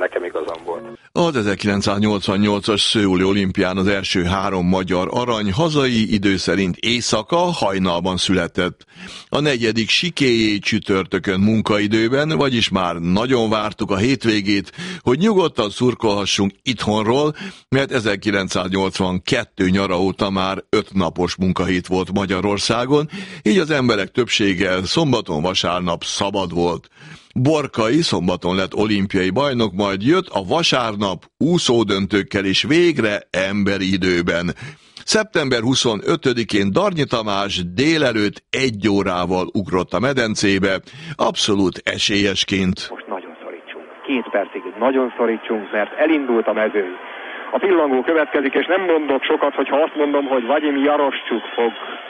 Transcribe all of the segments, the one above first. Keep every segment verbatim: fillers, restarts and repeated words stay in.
nekem igazam volt. Az ezerkilencszáznyolcvannyolcas szöuli olimpián az első három magyar arany hazai idő szerint éjszaka hajnalban született. A negyedik sikéjé csütörtökön munkaidőben, vagyis már nagyon vártuk a hétvégét, hogy nyugodtan szurkolhassunk itthonról, mert ezerkilencszáznyolcvankettő nyara óta már öt napos munkahét volt Magyarországon, így az emberek többsége szombaton, vasárnap szabad volt. Borkai szombaton lett olimpiai bajnok, majd jött a vasárnap úszódöntőkkel is végre emberi időben. szeptember huszonötödikén Darnyi Tamás délelőtt egy órával ugrott a medencébe, abszolút esélyesként. Most nagyon szorítsunk, két percig nagyon szorítsunk, mert elindult a mező. A pillangó következik, és nem mondok sokat, hogyha azt mondom, hogy Vagyimi Jaroscsuk fog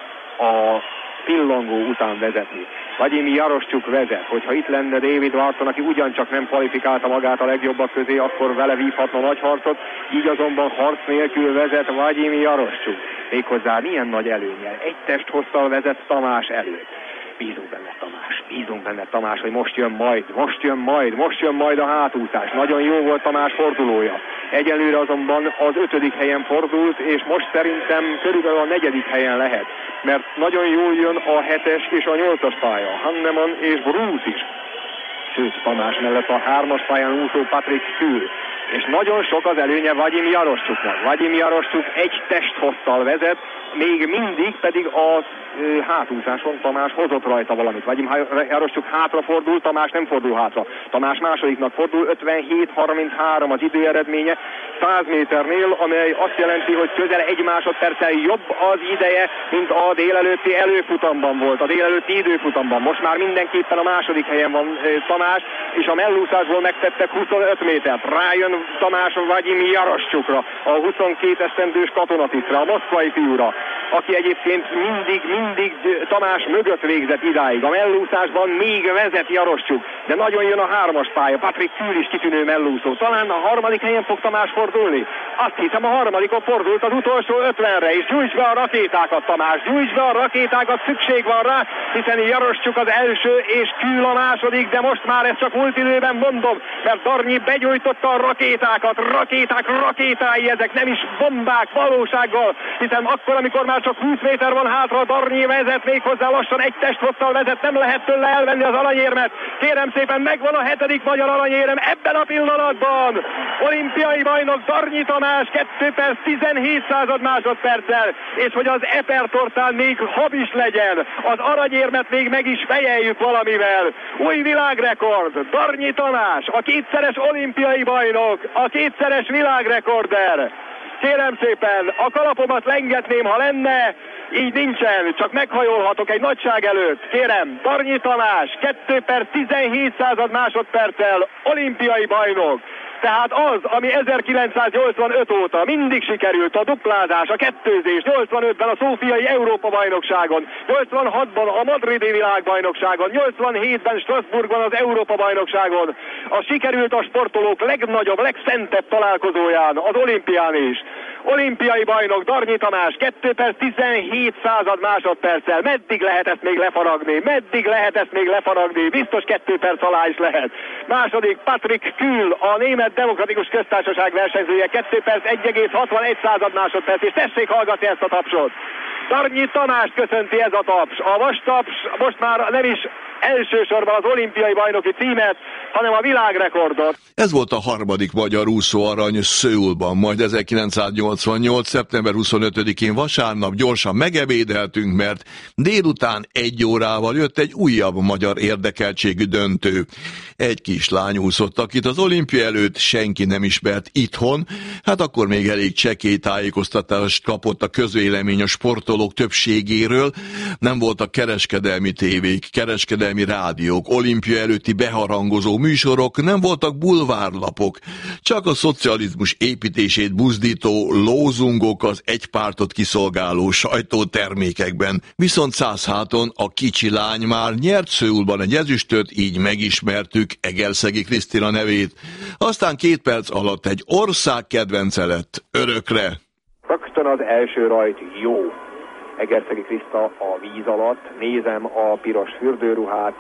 a pillangó után vezetni. Vagyimi Jaroscsuk vezet, hogyha itt lenne David Warton, aki ugyancsak nem kvalifikálta magát a legjobbak közé, akkor vele vívhatna nagy harcot, így azonban harc nélkül vezet Vagyimi Jaroscsuk. Méghozzá milyen nagy előnnyel, egy testhosszal vezet Tamás előtt. Bízunk benne Tamás, bízunk benne Tamás, hogy most jön majd, most jön majd, most jön majd a hátúszás. Nagyon jó volt Tamás fordulója. Egyelőre azonban az ötödik helyen fordult, és most szerintem körülbelül a negyedik helyen lehet. Mert nagyon jól jön a hetes és a nyolcas pálya, Hanneman és Bruce is. Sőt, Tamás mellett a hármas pályán úszó Patrick Kül. És nagyon sok az előnye Vagyimi Jaroscsuknak. Vagyimi Jaroscsuk egy testhosszal vezet, még mindig pedig a e, hátúszáson Tamás hozott rajta valamit. Vagyimi Jaroscsuk hátrafordul, Tamás nem fordul hátra. Tamás másodiknak fordul, ötvenhét harminchárom az időeredménye száz méternél, amely azt jelenti, hogy közel egy másodperccel jobb az ideje, mint a délelőtti előfutamban volt, a délelőtti időfutamban. Most már mindenképpen a második helyen van e, Tamás, és a mellúszásból megtettek huszonöt métert. Rájön Tamás Vagyimi Jaroscsukra, a huszonkét esztendős katonatisztre, a moszkvai fiúra, aki egyébként mindig, mindig Tamás mögött végzett idáig. A mellúszásban még vezet Jaroscsuk, de nagyon jön a hármas pálya. Patrick Kül is kitűnő mellúszó. Talán a harmadik helyen fog Tamás fordulni? Azt hiszem, a harmadikon fordult az utolsó ötvenre, és gyújts be a rakétákat, Tamás, gyújts be a rakétákat, szükség van rá, hiszen Jaroscsuk az első, és Kül a második, de most már ezt csak múlt időben mondom, mert Darnyi begyújtotta a rakétákat, rakéták, rakétái, ezek nem is bombák valósággal, hiszen akkor, amikor már csak húsz méter van hátra, Darnyi vezet, még hozzá lassan egy testhosszal vezet, nem lehet tőle elvenni az aranyérmet. Kérem szépen, megvan a hetedik magyar aranyérem ebben a pillanatban. Olimpiai bajnok Darnyi Tamás kettő perc tizenhét század másodperccel, és hogy az epertortán még hab is legyen, az aranyérmet még meg is fejeljük valamivel. Új világrekord, Darnyi Tamás, a kétszeres olimpiai bajnok, a kétszeres világrekorder. Kérem szépen, a kalapomat lengetném, ha lenne, így nincsen, csak meghajolhatok egy nagyság előtt. Kérem, Darnyi Tamás, kettő perc tizenhét század másodperccel olimpiai bajnok. Tehát az, ami ezerkilencszáznyolcvanöt óta mindig sikerült, a duplázás, a kettőzés, nyolcvanötben a szófiai Európa-bajnokságon, nyolcvanhatban a madridi világbajnokságon, nyolcvanhétben Strasbourgban az Európa-bajnokságon, a sikerült a sportolók legnagyobb, legszentebb találkozóján, az olimpián is. Olimpiai bajnok Darnyi Tamás, kettő perc tizenhét század másodperccel. Meddig lehet ezt még lefaragni? Meddig lehet ezt még lefaragni? Biztos kettő perc alá is lehet. Második Patrick Kül, a Német Demokratikus Köztársaság versenyzője, kettő perc egy egész hatvanegy század másodperc, és tessék hallgatni ezt a tapsot. Darnyi Tamást köszönti ez a taps. A vastaps most már nem is elsősorban az olimpiai bajnoki címet, hanem a világrekordot. Ez volt a harmadik magyar úszóarany Szöulban, majd ezerkilencszáznyolcvannyolc. szeptember huszonötödikén vasárnap gyorsan megebédeltünk, mert délután egy órával jött egy újabb magyar érdekeltségű döntő. Egy kislány úszott, akit az olimpia előtt senki nem ismert itthon, hát akkor még elég csekély tájékoztatást kapott a közvélemény a sportolók többségéről, nem voltak kereskedelmi tévék, kereskedelmi rádiók, olimpia előtti beharangozó műsorok, nem voltak bulvárlapok, csak a szocializmus építését buzdító lózungok az egy pártot kiszolgáló sajtótermékekben. Viszont Szászháton a kicsi lány már nyert Szöulban egy ezüstöt, így megismertük Egerszegi Krisztina nevét. Aztán két perc alatt egy ország kedvence lett örökre. Rögtön az első rajt jó. Egerszegi Kriszta a víz alatt, nézem a piros fürdőruhát,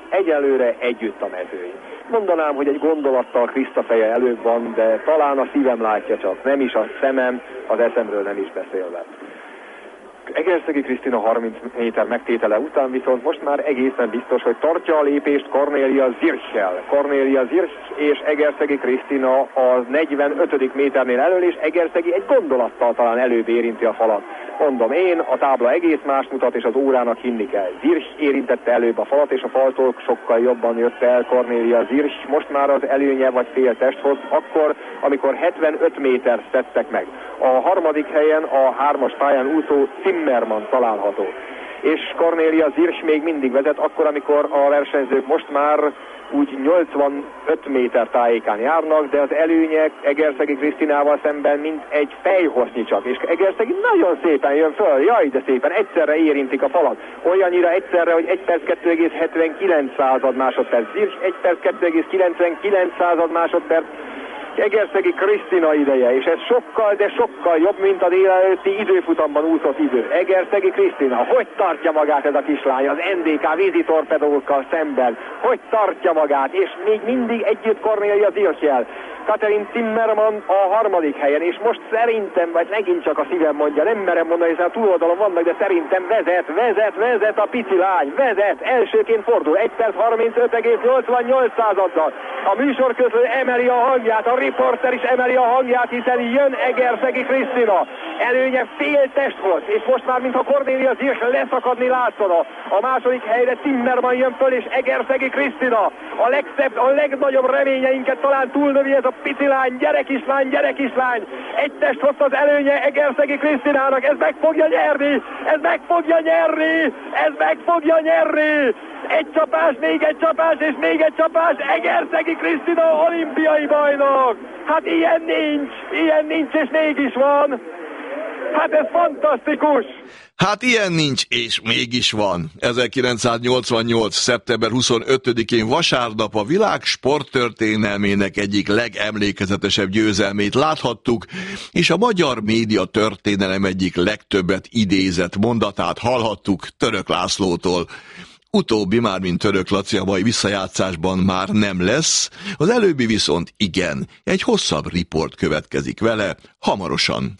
egyelőre együtt a mezőny. Mondanám, hogy egy gondolattal Kriszta feje előbb van, de talán a szívem látja csak, nem is a szemem, az eszemről nem is beszélve. Egerszegi Krisztina harminc méter megtétele után viszont most már egészen biztos, hogy tartja a lépést Kornélia Zirchel. Kornélia Zirch és Egerszegi Krisztina a negyvenötödik méternél elől, és Egerszegi egy gondolattal talán előbb érinti a falat. Mondom én, a tábla egész más mutat, és az órának hinni kell. Zirch érintette előbb a falat, és a faltól sokkal jobban jött el Kornélia Zirch. Most már az előnye vagy fél testhoz, akkor, amikor hetvenöt méter tettek meg. A harmadik helyen a hármas pályán úszó Zimmermann található. És Kornélia Zirch még mindig vezet, akkor, amikor a versenyzők most már úgy nyolcvanöt méter tájékán járnak, de az előnyek Egerszegi Krisztinával szemben mint egy fejhossznyi csak, és Egerszegi nagyon szépen jön föl, jaj, de szépen, egyszerre érintik a falat, olyannyira egyszerre, hogy egy perc kettő egész hetvenkilenc század másodperc, Zirch egy perc kettő egész kilencvenkilenc század másodperc, Egerszegi Krisztina ideje, és ez sokkal, de sokkal jobb, mint a délelőtti időfutamban úszott idő. Egerszegi Krisztina, hogy tartja magát ez a kislány az en dé ká vízi torpedókkal szemben? Hogy tartja magát, és még mindig együtt Kornélia Zirchel. Katrin Zimmermann a harmadik helyen, és most szerintem, vagy megint csak a szívem mondja, nem merem mondani, hiszen a túloldalon vannak, de szerintem vezet, vezet, vezet a pici lány, vezet, elsőként fordul, egy perc harmincöt egész nyolcvannyolc századdal. A műsorközlő emeli a hangját, a riporter is emeli a hangját, hiszen jön Egerszegi Krisztina. Előnye fél test volt, és most már mintha Kornélia Zirch leszakadni látszana. A második helyre Zimmermann jön föl, és Egerszegi Krisztina. A legszebb, a legnagyobb reményeinket talán túlnövi ez a pici lány, gyerekislány, gyerekislány. Egy test hozta az előnye Egerszegi Krisztinának, ez meg fogja nyerni, ez meg fogja nyerni, ez meg fogja nyerni. Egy csapás, még egy csapás, és még egy csapás, Egerszegi Krisztina olimpiai bajnok. Hát ilyen nincs, ilyen nincs, és mégis van. Hát ez fantasztikus! Hát ilyen nincs, és mégis van. ezerkilencszáznyolcvannyolc. szeptember huszonötödikén vasárnap a világ sporttörténelmének egyik legemlékezetesebb győzelmét láthattuk, és a magyar média történelem egyik legtöbbet idézett mondatát hallhattuk Török Lászlótól. Utóbbi már, mint Török Laci, a mai visszajátszásban már nem lesz, az előbbi viszont igen. Egy hosszabb riport következik vele, hamarosan.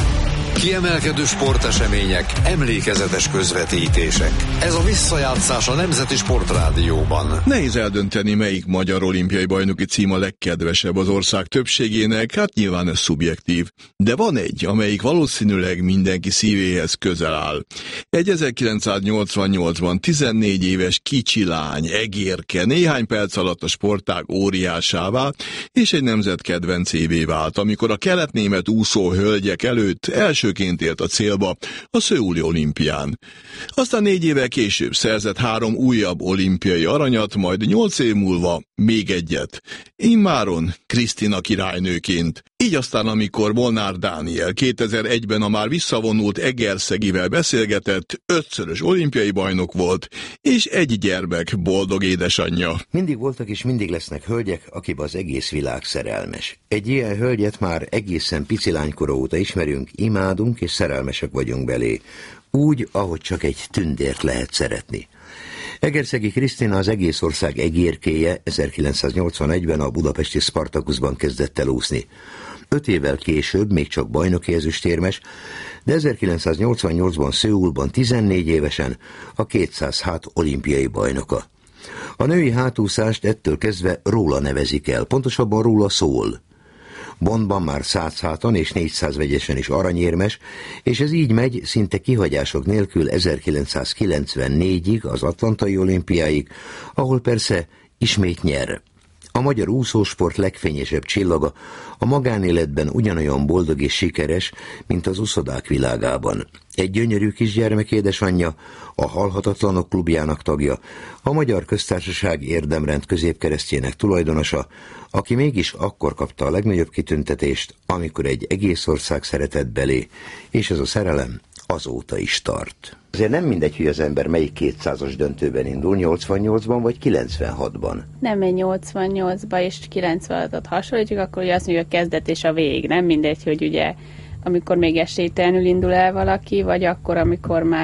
Kiemelkedő sportesemények, emlékezetes közvetítések. Ez a visszajátszás a Nemzeti Sportrádióban. Nehéz eldönteni, melyik magyar olimpiai bajnoki cím a legkedvesebb az ország többségének, hát nyilván ez szubjektív. De van egy, amelyik valószínűleg mindenki szívéhez közel áll. Egy ezerkilencszáznyolcvannyolcban tizennégy éves kicsi lány, Egérke, néhány perc alatt a sportág óriásává és egy nemzetkedvencévé vált, amikor a keletnémet úszó hölgyek előtt első ként ért a célba a szöuli olimpián. Aztán négy évvel később szerzett három újabb olimpiai aranyat, majd nyolc év múlva még egyet. Immáron Krisztina királynőként. Így aztán, amikor Molnár Dániel kétezer-egyben a már visszavonult Egerszegivel beszélgetett, ötszörös olimpiai bajnok volt, és egy gyermek boldog édesanyja. Mindig voltak és mindig lesznek hölgyek, akiben az egész világ szerelmes. Egy ilyen hölgyet már egészen pici lánykora óta ismerünk, imádunk és szerelmesek vagyunk belé. Úgy, ahogy csak egy tündért lehet szeretni. Egerszegi Krisztina az egész ország egérkéje, ezerkilencszáznyolcvanegyben a budapesti Spartakuszban kezdett el úszni. Öt évvel később még csak bajnoki ezüstérmes, de ezerkilencszáznyolcvannyolcban Szöulban tizennégy évesen a kétszázhat olimpiai bajnoka. A női hátúszást ettől kezdve róla nevezik el, pontosabban róla szól. Bonnban már száz háton és négyszáz vegyesen is aranyérmes, és ez így megy szinte kihagyások nélkül ezerkilencszázkilencvennégyig, az Atlantai olimpiáig, ahol persze ismét nyer. A magyar úszósport legfényesebb csillaga, a magánéletben ugyanolyan boldog és sikeres, mint az uszodák világában. Egy gyönyörű kisgyermek édesanyja, a Halhatatlanok klubjának tagja, a Magyar Köztársaság érdemrend középkeresztjének tulajdonosa, aki mégis akkor kapta a legnagyobb kitüntetést, amikor egy egész ország szeretett belé, és ez a szerelem azóta is tart. Azért nem mindegy, hogy az ember melyik kétszázas döntőben indul, nyolcvannyolcban vagy kilencvenhatban. Nem egy nyolcvannyolcba és kilencvenhatot hasonlítjuk, akkor ugye azt mondjuk a kezdet és a vég. Nem mindegy, hogy ugye amikor még esélytelenül indul el valaki, vagy akkor, amikor már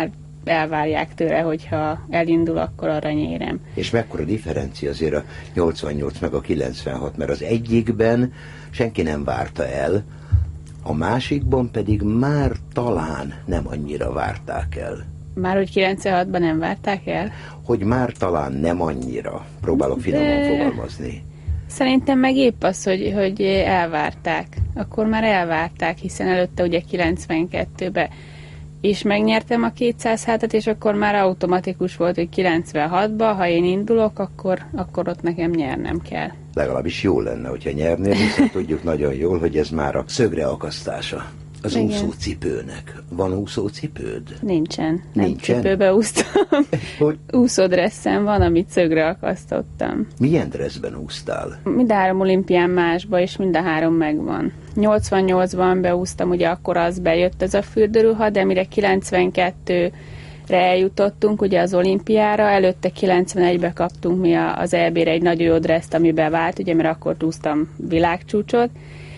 elvárják tőle, hogyha elindul, akkor aranyérem. És mekkora differencia azért a nyolcvannyolc meg a kilencvenhat, mert az egyikben senki nem várta el, a másikban pedig már talán nem annyira várták el. Már hogy kilencvenhatban nem várták el? Hogy már talán nem annyira. Próbálok finoman De... fogalmazni. Szerintem meg épp az, hogy, hogy elvárták. Akkor már elvárták, hiszen előtte ugye kilencvenkettőben is megnyertem a kétszáz hátat, és akkor már automatikus volt, hogy kilencvenhatban, ha én indulok, akkor, akkor ott nekem nyernem kell. Legalábbis jó lenne, hogyha nyernél, hiszen tudjuk nagyon jól, hogy ez már a szögre akasztása az Igen. úszócipőnek. Van úszócipőd? Nincsen. Nem Nincsen? Cipőbe úsztam. Hogy? Úszódresszem van, amit szögre akasztottam. Milyen dresszben úsztál? Mind a három olimpián másba, és mind a három megvan. nyolcvannyolcban beúsztam, ugye akkor az bejött ez a fürdőruha, de mire kilencvenkettőre eljutottunk ugye az olimpiára, előtte kilencvenegyben kaptunk mi az é bé-re egy nagyon jó dresszt, ami bevált, ugye, mert akkor úsztam világcsúcsot,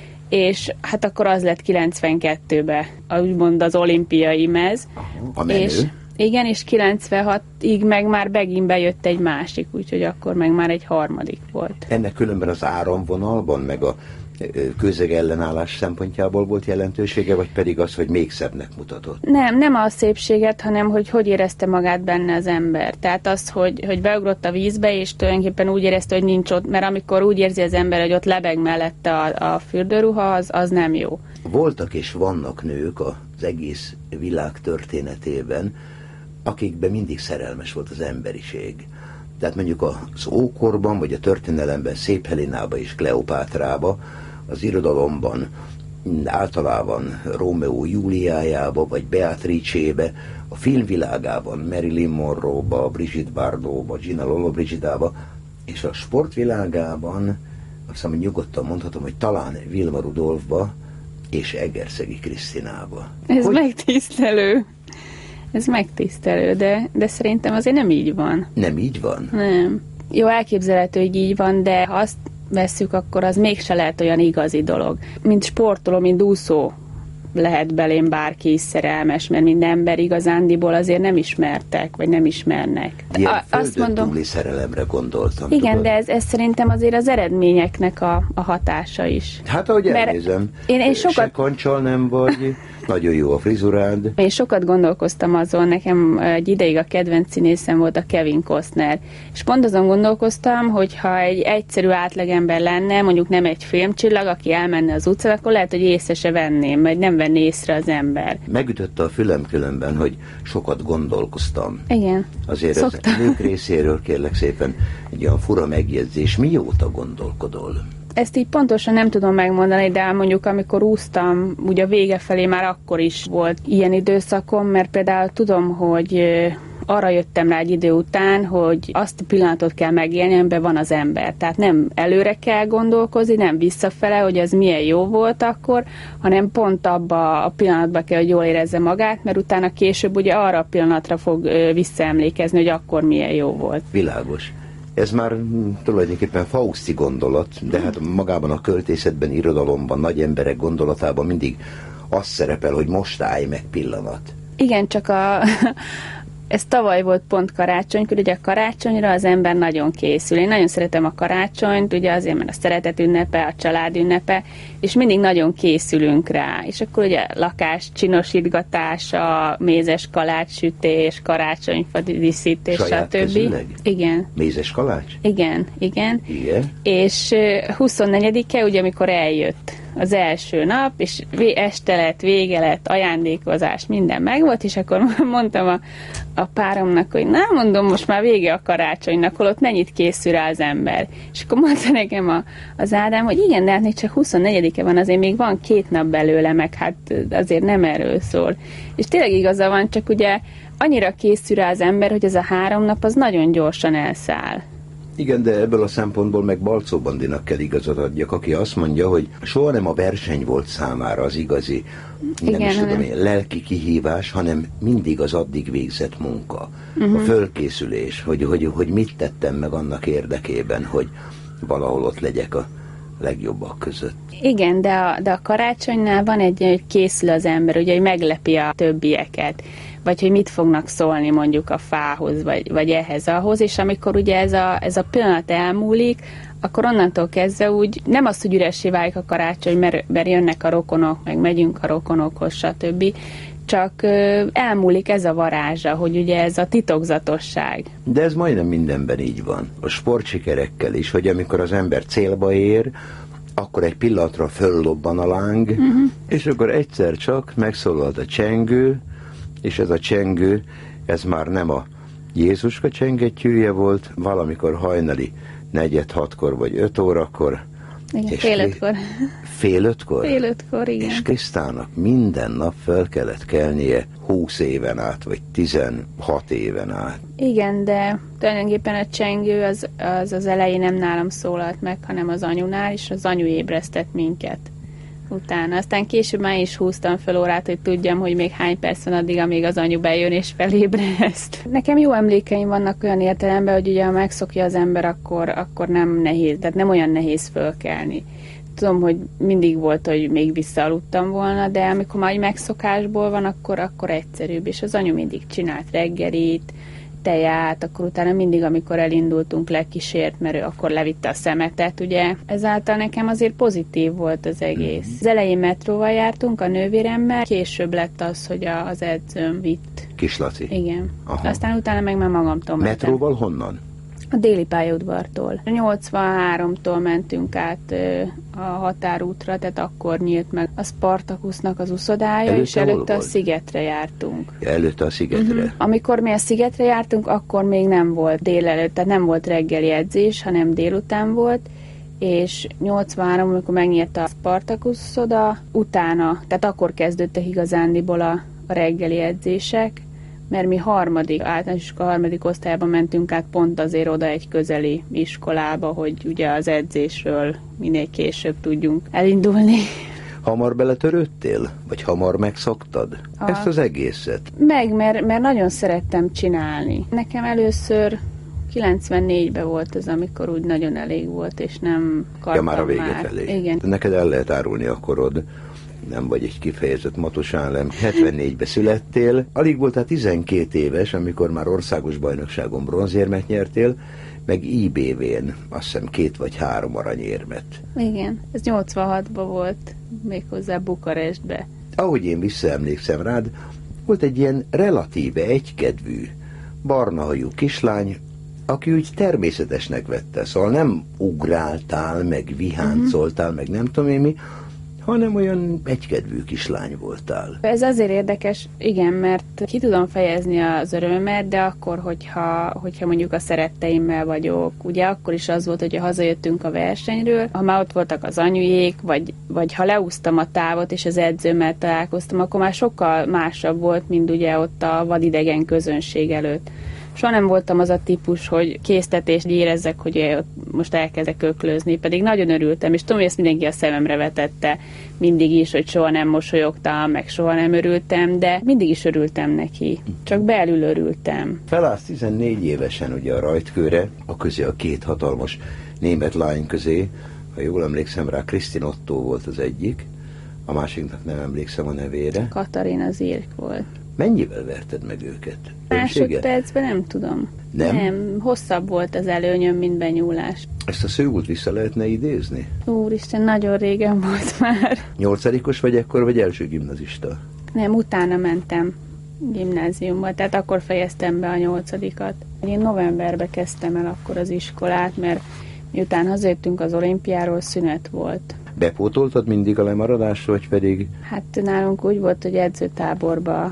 és hát akkor az lett kilencvenkettőben, úgymond az olimpiai mez. A menő. És, igen, és kilencvenhatig meg már megint bejött egy másik, úgyhogy akkor meg már egy harmadik volt. Ennek különben az áramvonalban, meg a közeg ellenállás szempontjából volt jelentősége, vagy pedig az, hogy még szebbnek mutatott? Nem, nem a szépséget, hanem hogy hogy érezte magát benne az ember. Tehát az, hogy, hogy beugrott a vízbe, és tulajdonképpen úgy érezte, hogy nincs ott, mert amikor úgy érzi az ember, hogy ott lebeg mellette a, a fürdőruha, az, az nem jó. Voltak és vannak nők az egész világ történetében, akikben mindig szerelmes volt az emberiség. Tehát mondjuk az ókorban, vagy a történelemben Szép Helenába és Kleopátrába, az irodalomban általában Rómeó Júliájába, vagy Beatrice-be, a filmvilágában Marilyn Monroe-ba, Brigitte Bardot-ba, Gina Lollobrigidába, és a sportvilágában, azt hiszem, hogy nyugodtan mondhatom, hogy talán Vilma Rudolfba és Egerszegi Krisztinába. Ez hogy... megtisztelő. Ez megtisztelő, de, de szerintem azért nem így van. Nem így van? Nem. Jó, elképzelhető, hogy így van, de ha azt vesszük, akkor az mégse lehet olyan igazi dolog. Mint sportoló, mint úszó lehet belém bárki is szerelmes, mert minden ember igazándiból azért nem ismertek, vagy nem ismernek. Ilyen a, azt mondom, túli szerelemre gondoltam. Igen, tudod? de ez, ez szerintem azért az eredményeknek a, a hatása is. Hát ahogy elnézem, én, én sokat... se kancsal nem vagy, nagyon jó a frizurád. Én sokat gondolkoztam azon, nekem egy ideig a kedvenc színészem volt a Kevin Costner, és pont azon gondolkoztam, hogy ha egy egyszerű átlagember lenne, mondjuk nem egy filmcsillag, aki elmenne az utcán, akkor lehet, hogy észre se venném, vagy nem venné észre az ember. Megütötte a fülem különben, hogy sokat gondolkoztam. Igen. Azért ez a nők részéről kérlek szépen egy olyan fura megjegyzés. Mióta gondolkodol? Ezt így pontosan nem tudom megmondani, de mondjuk amikor úsztam, ugye a vége felé már akkor is volt ilyen időszakom, mert például tudom, hogy arra jöttem rá egy idő után, hogy azt a pillanatot kell megélni, amiben van az ember. Tehát nem előre kell gondolkozni, nem visszafele, hogy az milyen jó volt akkor, hanem pont abba a pillanatban kell, hogy jól érezze magát, mert utána később ugye arra a pillanatra fog visszaemlékezni, hogy akkor milyen jó volt. Világos. Ez már tulajdonképpen fauszti gondolat, de hát magában a költészetben, irodalomban, nagy emberek gondolatában mindig az szerepel, hogy most állj meg pillanat. Igen, csak a... Ez tavaly volt pont karácsonykor, ugye a karácsonyra az ember nagyon készül. Én nagyon szeretem a karácsonyt, ugye azért, mert a szeretet ünnepe, a család ünnepe, és mindig nagyon készülünk rá. És akkor ugye lakás csinosítgatása, mézes kalácssütés, karácsonyfa díszítés, stb. Igen. Mézes kalács? Igen, igen. Igen. És huszonnegyedike, ugye amikor eljött az első nap, és este lett, vége lett, ajándékozás, minden megvolt, és akkor mondtam a, a páromnak, hogy nem mondom, most már vége a karácsonynak, holott mennyit készül rá az ember. És akkor mondta nekem a, az Ádám, hogy igen, de hát még csak huszonnegyedike van, azért még van két nap belőle, meg hát azért nem erről szól. És tényleg igaza van, csak ugye annyira készül rá az ember, hogy ez a három nap az nagyon gyorsan elszáll. Igen, de ebből a szempontból meg Balczó Bandinak kell igazat adjak, aki azt mondja, hogy soha nem a verseny volt számára az igazi, nem Igen, is tudom én, lelki kihívás, hanem mindig az addig végzett munka. Uh-huh. A fölkészülés, hogy, hogy, hogy mit tettem meg annak érdekében, hogy valahol ott legyek a legjobbak között. Igen, de a, de a karácsonynál van egy, hogy készül az ember, ugye, hogy meglepi a többieket. vagy hogy mit fognak szólni mondjuk a fához, vagy, vagy ehhez, ahhoz, és amikor ugye ez a, ez a pillanat elmúlik, akkor onnantól kezdve úgy nem az, hogy üressé válik a karácsony, mert, mert jönnek a rokonok, meg megyünk a rokonokhoz, stb., csak ö, elmúlik ez a varázsa, hogy ugye ez a titokzatosság. De ez majdnem mindenben így van. A sportsikerekkel is, hogy amikor az ember célba ér, akkor egy pillanatra föllobban a láng, uh-huh. és akkor egyszer csak megszólalt a csengő, és ez a csengő, ez már nem a Jézuska csengettyűje volt, valamikor hajnali negyed hatkor vagy öt órakor. Igen, fél ötkor. Fél ötkor? Fél ötkor, igen. És Krisztának minden nap fel kellett kelnie húsz éven át, vagy tizenhat éven át. Igen, de tulajdonképpen a csengő az, az az elején nem nálam szólalt meg, hanem az anyunál, és az anyu ébresztett minket utána. Aztán később már is húztam fel órát, hogy tudjam, hogy még hány perc van addig, amíg az anyu bejön és felébreszt. Nekem jó emlékeim vannak olyan értelemben, hogy ugye ha megszokja az ember, akkor, akkor nem nehéz, tehát nem olyan nehéz fölkelni. Tudom, hogy mindig volt, hogy még visszaaludtam volna, de amikor már megszokásból van, akkor, akkor egyszerűbb. És az anyu mindig csinált reggelit, teját, akkor utána mindig, amikor elindultunk, lekísért, mert ő akkor levitte a szemetet, ugye. Ezáltal nekem azért pozitív volt az egész. Az elején metróval jártunk a nővéremmel, később lett az, hogy a, az edzőm vitt. Kis Laci? Igen. Aha. Aztán utána meg már magamtól mentem. Metróval honnan? A déli pályaudvartól. nyolcvanháromtól mentünk át a határútra, tehát akkor nyílt meg a Spartakusznak az uszodája, előtte és előtte a Szigetre jártunk. Ja, előtte a Szigetre. Uh-huh. Amikor mi a Szigetre jártunk, akkor még nem volt délelőtt, tehát nem volt reggeli edzés, hanem délután volt, és nyolcvanhárom, amikor megnyílt a Spartakusz uszoda, utána, tehát akkor kezdődtek igazándiból a, a reggeli edzések, mert mi harmadik, általános iskola harmadik osztályban mentünk át pont azért oda egy közeli iskolába, hogy ugye az edzésről minél később tudjunk elindulni. Hamar beletörődtél? Vagy hamar megszoktad a... ezt az egészet? Meg, mert, mert nagyon szerettem csinálni. Nekem először kilencvennégyben volt az, amikor úgy nagyon elég volt, és nem kartam ja, már a vége már. felé. Igen. Neked el lehet árulni a korod. Nem vagy egy kifejezett matosálem. hetvennégyben születtél. Alig voltál tizenkét éves, amikor már országos bajnokságon bronzérmet nyertél, meg I B V-n azt hiszem két vagy három aranyérmet. Igen, ez nyolcvanhatban volt, méghozzá Bukarestbe. Ahogy én visszaemlékszem rád, volt egy ilyen relatíve egykedvű, barnahajú kislány, aki úgy természetesnek vette, szóval nem ugráltál, meg viháncoltál, uh-huh. meg nem tudom én mi, hanem olyan egykedvű kislány voltál. Ez azért érdekes, igen, mert ki tudom fejezni az örömömet, de akkor, hogyha, hogyha mondjuk a szeretteimmel vagyok, ugye akkor is az volt, hogyha hazajöttünk a versenyről, ha már ott voltak az anyujék, vagy, vagy ha leúztam a távot, és az edzőmmel találkoztam, akkor már sokkal másabb volt, mint ugye ott a vadidegen közönség előtt. Soha nem voltam az a típus, hogy késztetést érezzek, hogy most elkezdek öklözni, pedig nagyon örültem, és tudom, hogy ezt mindenki a szememre vetette mindig is, hogy soha nem mosolyogtam, meg soha nem örültem, de mindig is örültem neki. Csak belül örültem. Felállsz tizennégy évesen ugye a rajtkőre, a közé a két hatalmas német lány közé, ha jól emlékszem rá, Kristin Otto volt az egyik, a másiknak nem emlékszem a nevére. Katarina Zirk volt. Mennyivel verted meg őket? Másodpercben nem tudom. Nem? Nem, hosszabb volt az előnyöm, mint benyúlás. Ezt a szőút vissza lehetne idézni? Úristen, nagyon régen volt már. Nyolcadikos vagy ekkor, vagy első gimnazista? Nem, utána mentem gimnáziumba, tehát akkor fejeztem be a nyolcadikat. Én novemberben kezdtem el akkor az iskolát, mert miután hazajöttünk az olimpiáról, szünet volt. Bepótoltad mindig a lemaradást, vagy pedig? Hát nálunk úgy volt, hogy edzőtáborba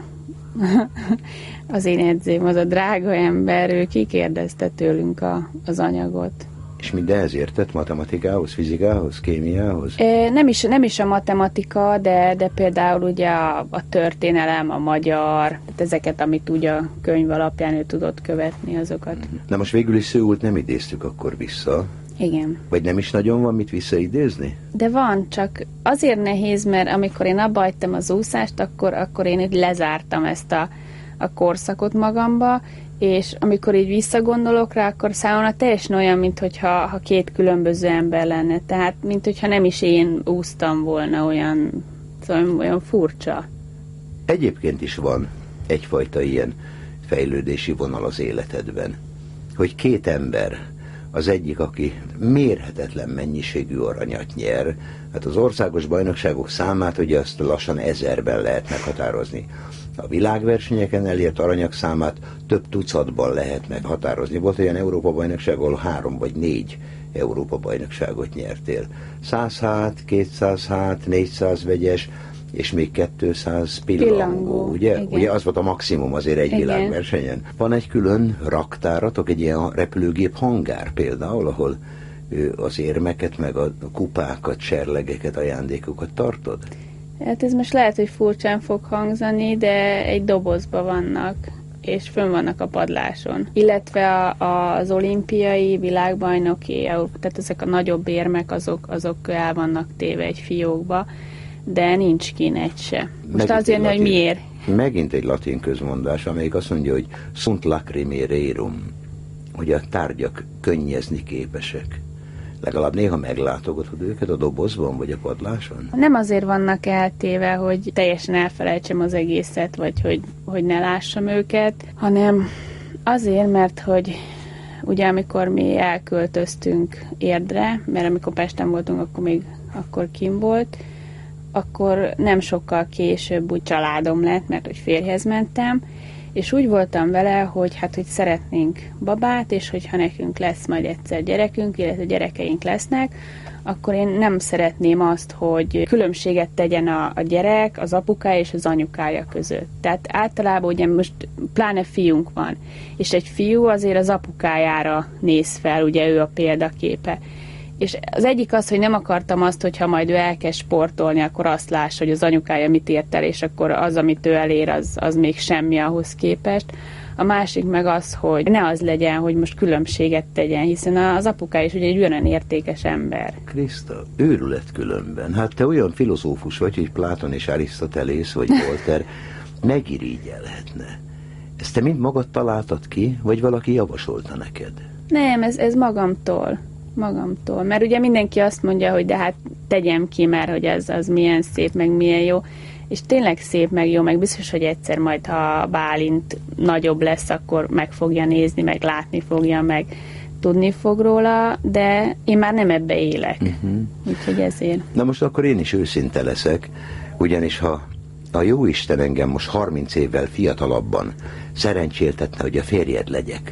az én edzőm, az a drága ember, ő kikérdezte tőlünk a, az anyagot. És mindenhez értett? Matematikához, fizikához, kémiához? E, nem, is, nem is a matematika, de, de például ugye a, a történelem, a magyar, tehát ezeket, amit ugye a könyv alapján ő tudott követni, azokat. Na most végül is Szőult nem idéztük akkor vissza. Igen. Vagy nem is nagyon van mit visszaidézni? De van, csak azért nehéz, mert amikor én abba hagytam az úszást, akkor, akkor én így lezártam ezt a, a korszakot magamba, és amikor így visszagondolok rá, akkor számomra teljesen olyan, mintha ha két különböző ember lenne. Tehát, mintha nem is én úsztam volna, olyan, szóval olyan furcsa. Egyébként is van egyfajta ilyen fejlődési vonal az életedben. Hogy két ember, az egyik, aki mérhetetlen mennyiségű aranyat nyer, hát az országos bajnokságok számát ugye azt lassan ezerben lehet meghatározni. A világversenyeken elért aranyak számát több tucatban lehet meghatározni. Volt olyan Európa-bajnokság, ahol három vagy négy Európa-bajnokságot nyertél. száz hát, kétszáz hát, négyszáz vegyes, és még kétszáz pillangó, pillangó ugye? Ugye az volt a maximum azért egy igen. világversenyen. Van egy külön raktáratok, egy ilyen repülőgép hangár például, ahol az érmeket, meg a kupákat, serlegeket, ajándékokat tartod? Hát ez most lehet, hogy furcsán fog hangzani, de egy dobozban vannak, és fönn vannak a padláson. Illetve a, az olimpiai, világbajnoki, tehát ezek a nagyobb érmek, azok, azok el vannak téve egy fiókba, de nincs kín egy se. Most megint azért, hogy miért? Megint egy latin közmondás, amelyik azt mondja, hogy sunt lacrimae rerum, hogy a tárgyak könnyezni képesek. Legalább néha meglátogatod őket a dobozban, vagy a padláson? Nem azért vannak eltéve, hogy teljesen elfelejtsem az egészet, vagy hogy, hogy ne lássam őket, hanem azért, mert hogy ugye amikor mi elköltöztünk Érdre, mert amikor Pesten voltunk, akkor még akkor kim volt, akkor nem sokkal később úgy családom lett, mert hogy férjhez mentem, és úgy voltam vele, hogy hát, hogy szeretnénk babát, és hogyha nekünk lesz majd egyszer gyerekünk, illetve gyerekeink lesznek, akkor én nem szeretném azt, hogy különbséget tegyen a, a gyerek, az apukája és az anyukája között. Tehát általában ugye most pláne fiunk van, és egy fiú azért az apukájára néz fel, ugye ő a példaképe. És az egyik az, hogy nem akartam azt, hogyha majd ő elkezd sportolni, akkor azt lássa, hogy az anyukája mit ért el, és akkor az, amit ő elér, az, az még semmi ahhoz képest. A másik meg az, hogy ne az legyen, hogy most különbséget tegyen, hiszen az apukája is ugye egy olyan értékes ember. Kriszta, őrület különben. Hát te olyan filozófus vagy, hogy Pláton és Arisztotelész vagy Voltaire megirigyelhetne. Ezt te mind magad találtad ki, vagy valaki javasolta neked? Nem, ez, ez magamtól. magamtól. Mert ugye mindenki azt mondja, hogy de hát tegyem ki, mert hogy ez az milyen szép, meg milyen jó. És tényleg szép, meg jó, meg biztos, hogy egyszer majd, ha Bálint nagyobb lesz, akkor meg fogja nézni, meg látni fogja, meg tudni fog róla, de én már nem ebbe élek. Uh-huh. Úgyhogy ezért. Na most akkor én is őszinte leszek, ugyanis ha a jóisten engem most harminc évvel fiatalabban szerencséltetne, hogy a férjed legyek,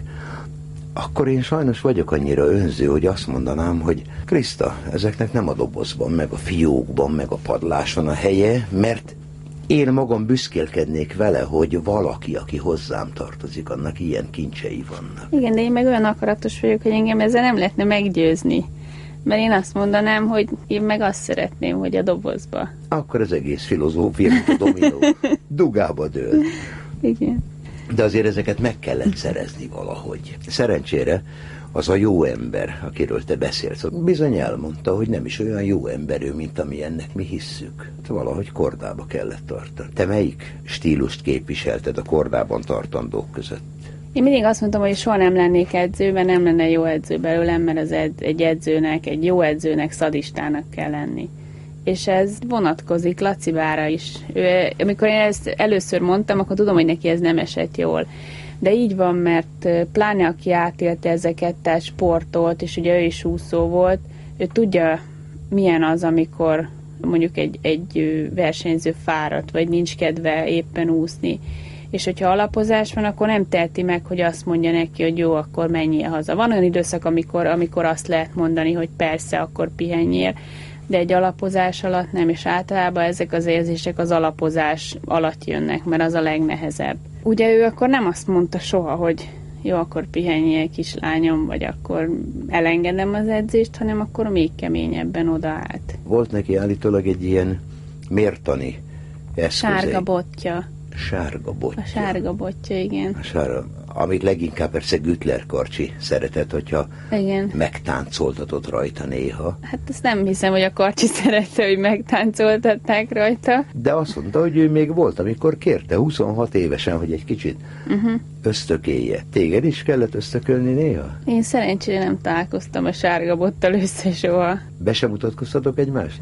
akkor én sajnos vagyok annyira önző, hogy azt mondanám, hogy Kriszta, ezeknek nem a dobozban, meg a fiókban, meg a padláson a helye, mert én magam büszkélkednék vele, hogy valaki, aki hozzám tartozik, annak ilyen kincsei vannak. Igen, de én meg olyan akaratos vagyok, hogy engem ezzel nem lehetne meggyőzni. Mert én azt mondanám, hogy én meg azt szeretném, hogy a dobozba. Akkor az egész filozófia, mint a dominó, dugába dől. Igen. De azért ezeket meg kellett szerezni valahogy. Szerencsére az a jó ember, akiről te beszélsz, bizony elmondta, hogy nem is olyan jó ember ő, mint amilyennek mi hisszük. Valahogy kordába kellett tartani. Te melyik stílust képviselted a kordában tartandók között? Én mindig azt mondtam, hogy soha nem lennék edző, mert nem lenne jó edző belőlem, mert az ed- egy edzőnek, egy jó edzőnek szadistának kell lenni. És ez vonatkozik Lacibára is. Ő, amikor én ezt először mondtam, akkor tudom, hogy neki ez nem esett jól. De így van, mert pláne aki átélte ezeket, tehát sportolt, és ugye ő is úszó volt, ő tudja, milyen az, amikor mondjuk egy, egy versenyző fáradt, vagy nincs kedve éppen úszni. És hogyha alapozás van, akkor nem teheti meg, hogy azt mondja neki, hogy jó, akkor menjél haza. Van olyan időszak, amikor, amikor azt lehet mondani, hogy persze, akkor pihenjél, de egy alapozás alatt nem, és általában ezek az érzések az alapozás alatt jönnek, mert az a legnehezebb. Ugye ő akkor nem azt mondta soha, hogy jó, akkor pihenjél, kislányom, vagy akkor elengedem az edzést, hanem akkor még keményebben odaállt. Volt neki állítólag egy ilyen mértani eszköze. Sárga botja. Sárga botja. A sárga botja, igen. A sárga, amit leginkább persze Güttler Karcsi szeretett, hogyha igen. megtáncoltatott rajta néha. Hát ezt nem hiszem, hogy a Karcsi szerette, hogy megtáncoltatták rajta. De azt mondta, hogy ő még volt, amikor kérte huszonhat évesen, hogy egy kicsit uh-huh. ösztökélje. Téged is kellett ösztökölni néha? Én szerencsére nem találkoztam a sárga bottal össze soha. Be sem mutatkoztatok egymásnak?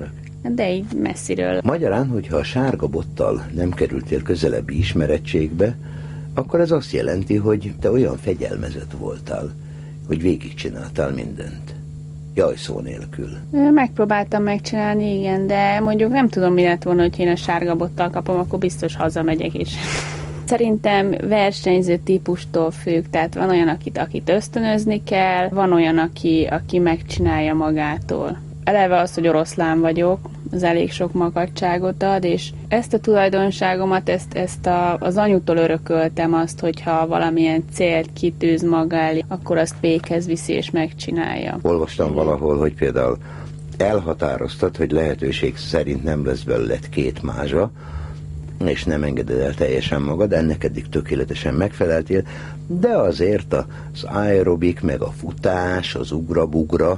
de így messziről. Magyarán, hogyha a sárga bottal nem kerültél közelebbi ismerettségbe, akkor ez azt jelenti, hogy te olyan fegyelmezett voltál, hogy végigcsináltál mindent. Jaj, szó nélkül. Megpróbáltam megcsinálni, igen, de mondjuk nem tudom, mi lett volna, hogy én a sárga bottal kapom, akkor biztos hazamegyek is. Szerintem versenyző típustól függ, tehát van olyan, akit, akit ösztönözni kell, van olyan, aki, aki megcsinálja magától. Eleve az, hogy oroszlán vagyok, az elég sok makacságot ad, és ezt a tulajdonságomat, ezt, ezt a, az anyutól örököltem azt, hogyha valamilyen célt kitűz maga elé, akkor azt véghez viszi és megcsinálja. Olvastam valahol, hogy például elhatároztad, hogy lehetőség szerint nem lesz belőled két mázsa, és nem engeded el teljesen magad, ennek eddig tökéletesen megfeleltél, de azért az aerobik, meg a futás, az ugra-bugra,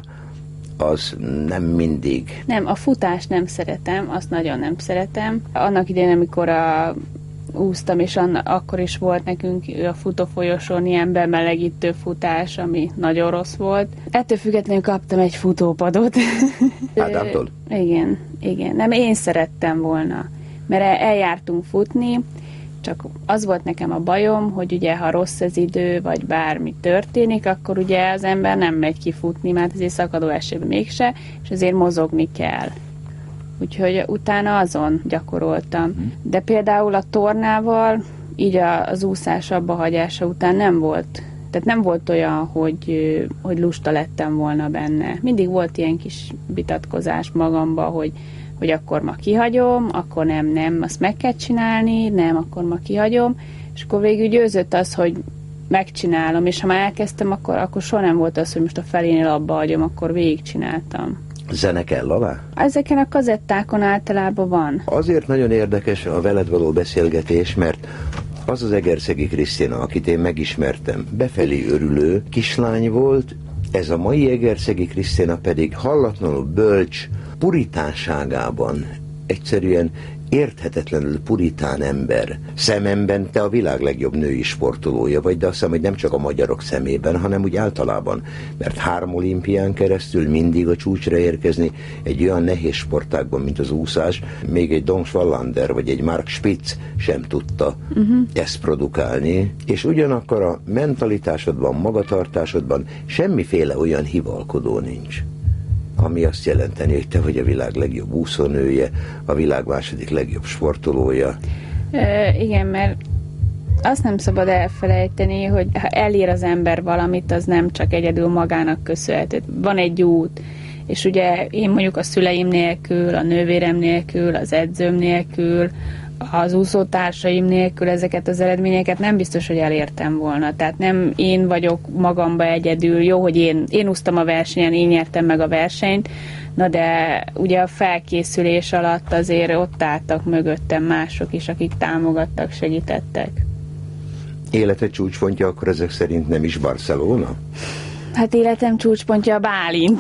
az nem mindig. Nem, a futást nem szeretem, azt nagyon nem szeretem. Annak idején, amikor a, úsztam, és anna, akkor is volt nekünk a futófolyosón ilyen bemelegítő futás, ami nagyon rossz volt. Ettől függetlenül kaptam egy futópadot. Ádámtól? Igen, igen. Nem, én szerettem volna, mert eljártunk futni, csak az volt nekem a bajom, hogy ugye ha rossz az idő, vagy bármi történik, akkor ugye az ember nem megy kifutni, mert azért szakadó esőben mégse, és azért mozogni kell. Úgyhogy utána azon gyakoroltam. De például a tornával, így az úszás abba hagyása után nem volt. Tehát nem volt olyan, hogy, hogy lusta lettem volna benne. Mindig volt ilyen kis vitatkozás magamba, hogy hogy akkor ma kihagyom, akkor nem, nem, azt meg kell csinálni, nem, akkor ma kihagyom, és akkor végül győzött az, hogy megcsinálom, és ha már elkezdtem, akkor, akkor soha nem volt az, hogy most a felénél abba hagyom, akkor végigcsináltam. Zene kell alá? Ezeken a kazettákon általában van. Azért nagyon érdekes a veled való beszélgetés, mert az az Egerszegi Krisztina, akit én megismertem, befelé örülő kislány volt, ez a mai Egerszegi Krisztina pedig hallatlanul bölcs, puritánságában egyszerűen érthetetlenül puritán ember. Szememben te a világ legjobb női sportolója vagy, de azt hiszem, hogy nem csak a magyarok szemében, hanem úgy általában. Mert három olimpián keresztül mindig a csúcsra érkezni egy olyan nehéz sportágban, mint az úszás, még egy Don Schwallander vagy egy Mark Spitz sem tudta uh-huh. ezt produkálni, és ugyanakkor a mentalitásodban, magatartásodban semmiféle olyan hivalkodó nincs, ami azt jelenteni, hogy te vagy a világ legjobb úszónője, a világ második legjobb sportolója. Ö, igen, mert azt nem szabad elfelejteni, hogy ha elér az ember valamit, az nem csak egyedül magának köszönhető. Van egy út, és ugye én mondjuk a szüleim nélkül, a nővérem nélkül, az edzőm nélkül, az úszótársaim nélkül ezeket az eredményeket nem biztos, hogy elértem volna. Tehát nem én vagyok magamba egyedül. Jó, hogy én, én úsztam a versenyen, én nyertem meg a versenyt, na de ugye a felkészülés alatt azért ott álltak mögöttem mások is, akik támogattak, segítettek. Életed csúcspontja akkor ezek szerint nem is Barcelona? Hát életem csúcspontja a Bálint.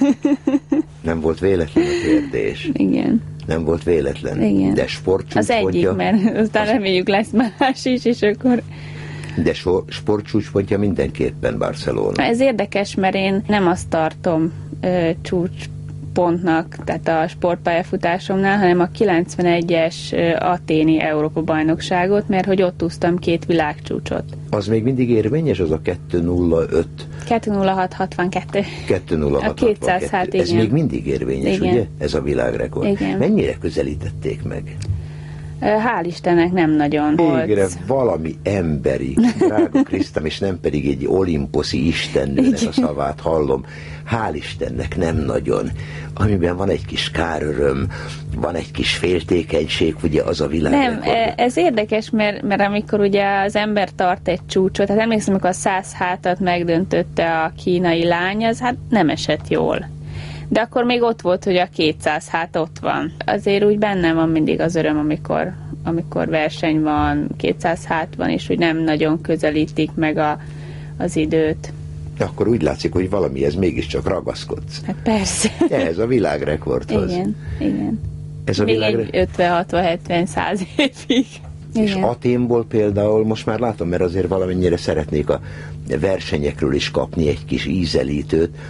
Nem volt véletlen a kérdés. Igen. Nem volt véletlen. Igen. De sportcsúcspontja... Az egyik, mert aztán reméljük lesz más is, és akkor... De so, sportcsúcspontja mindenképpen Barcelona. Ez érdekes, mert én nem azt tartom ö, csúcspontnak, tehát a sportpályafutásomnál, hanem a kilencvenegyes ö, aténi Európa-bajnokságot, mert hogy ott úsztam két világcsúcsot. Az még mindig érvényes, az a kettő nulla öt? kettő nulla hat hatvankettő. kettő nulla hat a kétszáz, hát igen. Ez még mindig érvényes, igen. ugye? Ez a világrekord. Igen. Mennyire közelítették meg? Hál' Istennek nem nagyon volt. Végre valami emberi, drága Krisztám, és nem pedig egy olimposzi istennőnek a szavát hallom. Hál' Istennek nem nagyon. Amiben van egy kis káröröm, van egy kis féltékenység, ugye az a világrekord. Nem, ez érdekes, mert, mert amikor ugye az ember tart egy csúcsot, hát emlékszem, amikor a száz hátat megdöntötte a kínai lány, az hát nem esett jól. De akkor még ott volt, hogy a kétszáz hát ott van. Azért úgy bennem van mindig az öröm, amikor, amikor verseny van, kétszáz hát van, és úgy nem nagyon közelítik meg a, az időt. Akkor úgy látszik, hogy valamihez mégiscsak ragaszkodsz. Hát persze. Ez a világrekordhoz. Igen, igen. Ez a még világre... egy ötven hatvan hetven száz évig. És igen. Athénból például most már látom, mert azért valamennyire szeretnék a versenyekről is kapni egy kis ízelítőt.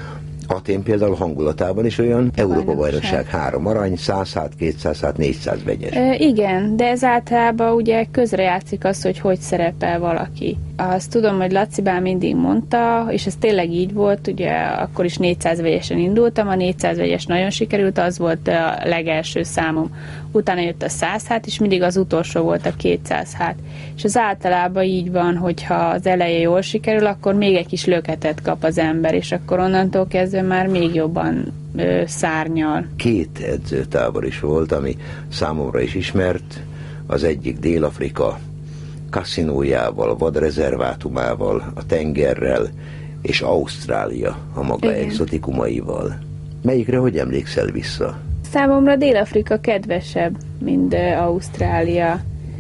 Atén például hangulatában is olyan Európa-bajnosság, három arany, száz hát, kétszáz hát, négyszáz vegyes. E, igen, de ez általában ugye közrejátszik az, hogy hogy szerepel valaki. Azt tudom, hogy Laci bá mindig mondta, és ez tényleg így volt, ugye akkor is négyszáz vegyesen indultam, a négyszáz vegyes nagyon sikerült, az volt a legelső számom. Utána jött a száz hát, és mindig az utolsó volt a kétszáz hát. És az általában így van, hogyha az eleje jól sikerül, akkor még egy kis löketet kap az ember, és akkor onnantól kezdve már még jobban ö, szárnyal. Két edzőtábor is volt, ami számomra is ismert, az egyik Dél-Afrika kaszinójával, vadrezervátumával, a tengerrel, és Ausztrália a maga Igen. egzotikumaival. Melyikre hogy emlékszel vissza? Számomra Dél-Afrika kedvesebb, mint uh, Ausztrália,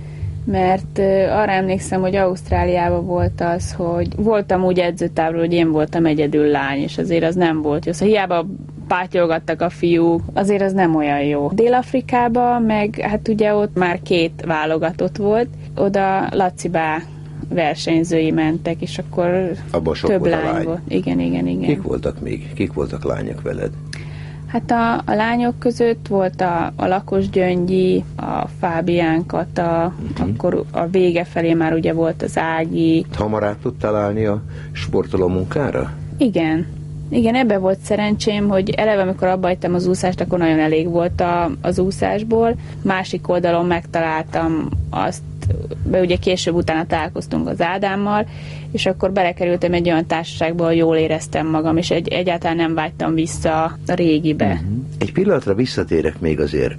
mert uh, arra emlékszem, hogy Ausztráliában volt az, hogy voltam úgy edzőtábról, hogy én voltam egyedül lány, és azért az nem volt jó. Szóval hiába pátyolgattak a fiúk, azért az nem olyan jó. Dél-Afrikában meg, hát ugye ott már két válogatott volt, oda Laci bá versenyzői mentek, és akkor több lány, lány volt. Igen, igen, igen. Kik voltak még? Kik voltak lányok veled? Hát a, a lányok között volt a, a Lakos Gyöngyi, a Fábián Kata, uh-huh. akkor a vége felé már ugye volt az Ági. Hamar át tudtál állni a sportoló munkára? Igen. Igen, ebben volt szerencsém, hogy eleve, amikor abba hagytam az úszást, akkor nagyon elég volt a, az úszásból. Másik oldalon megtaláltam azt, be ugye később utána találkoztunk az Ádámmal, és akkor belekerültem egy olyan társaságba, ahol jól éreztem magam, és egy, egyáltalán nem vágytam vissza a régibe. Uh-huh. Egy pillanatra visszatérek még azért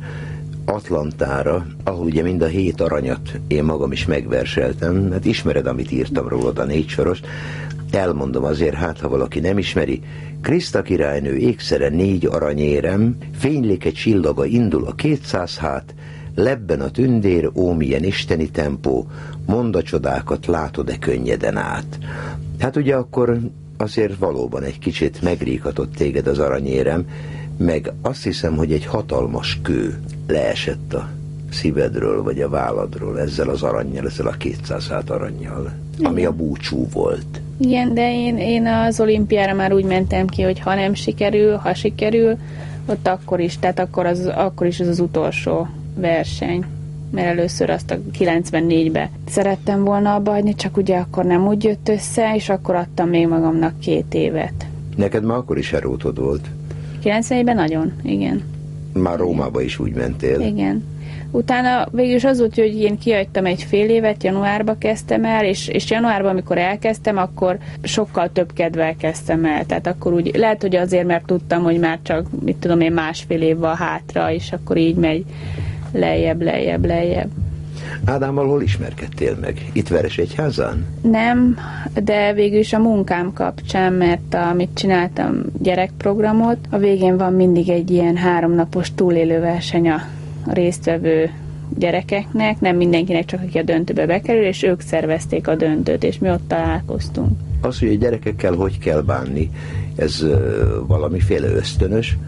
Atlantára, ahol ugye mind a hét aranyat én magam is megverseltem, hát ismered, amit írtam rólad, a négy soros. Elmondom azért, hát ha valaki nem ismeri, Kriszta királynő ékszere négy aranyérem, fényléke csillaga indul a kétszáz hát, lebben a tündér, ó milyen isteni tempó, mondd a csodákat, látod-e könnyeden át. Hát ugye akkor azért valóban egy kicsit megríkatott téged az aranyérem, meg azt hiszem, hogy egy hatalmas kő leesett a szívedről, vagy a válladról ezzel az arannyal, ezzel a kétszáz hát arannyal, ami a búcsú volt. Igen, de én, én az olimpiára már úgy mentem ki, hogy ha nem sikerül, ha sikerül, ott akkor is, tehát akkor, az, akkor is az az utolsó verseny, mert először azt a kilencvennégybe szerettem volna abba hagyni, csak ugye akkor nem úgy jött össze, és akkor adtam még magamnak két évet. Neked már akkor is herótod volt? kilencvennégyben nagyon, igen. Már Rómába is úgy mentél? Igen. Utána végül is az volt, hogy én kihagytam egy fél évet, januárba kezdtem el, és, és januárban, amikor elkezdtem, akkor sokkal több kedvel kezdtem el. Tehát akkor úgy, lehet, hogy azért, mert tudtam, hogy már csak, mit tudom én, másfél év van hátra, és akkor így megy lejjebb, lejjebb, lejjebb. Ádámmal hol ismerkedtél meg? Itt Veresegyházán? Nem, de végül is a munkám kapcsán, mert amit csináltam gyerekprogramot, a végén van mindig egy ilyen háromnapos túlélő verseny a résztvevő gyerekeknek, nem mindenkinek, csak aki a döntőbe bekerül, és ők szervezték a döntőt, és mi ott találkoztunk. Az, hogy a gyerekekkel hogy kell bánni, ez uh, valamiféle ösztönös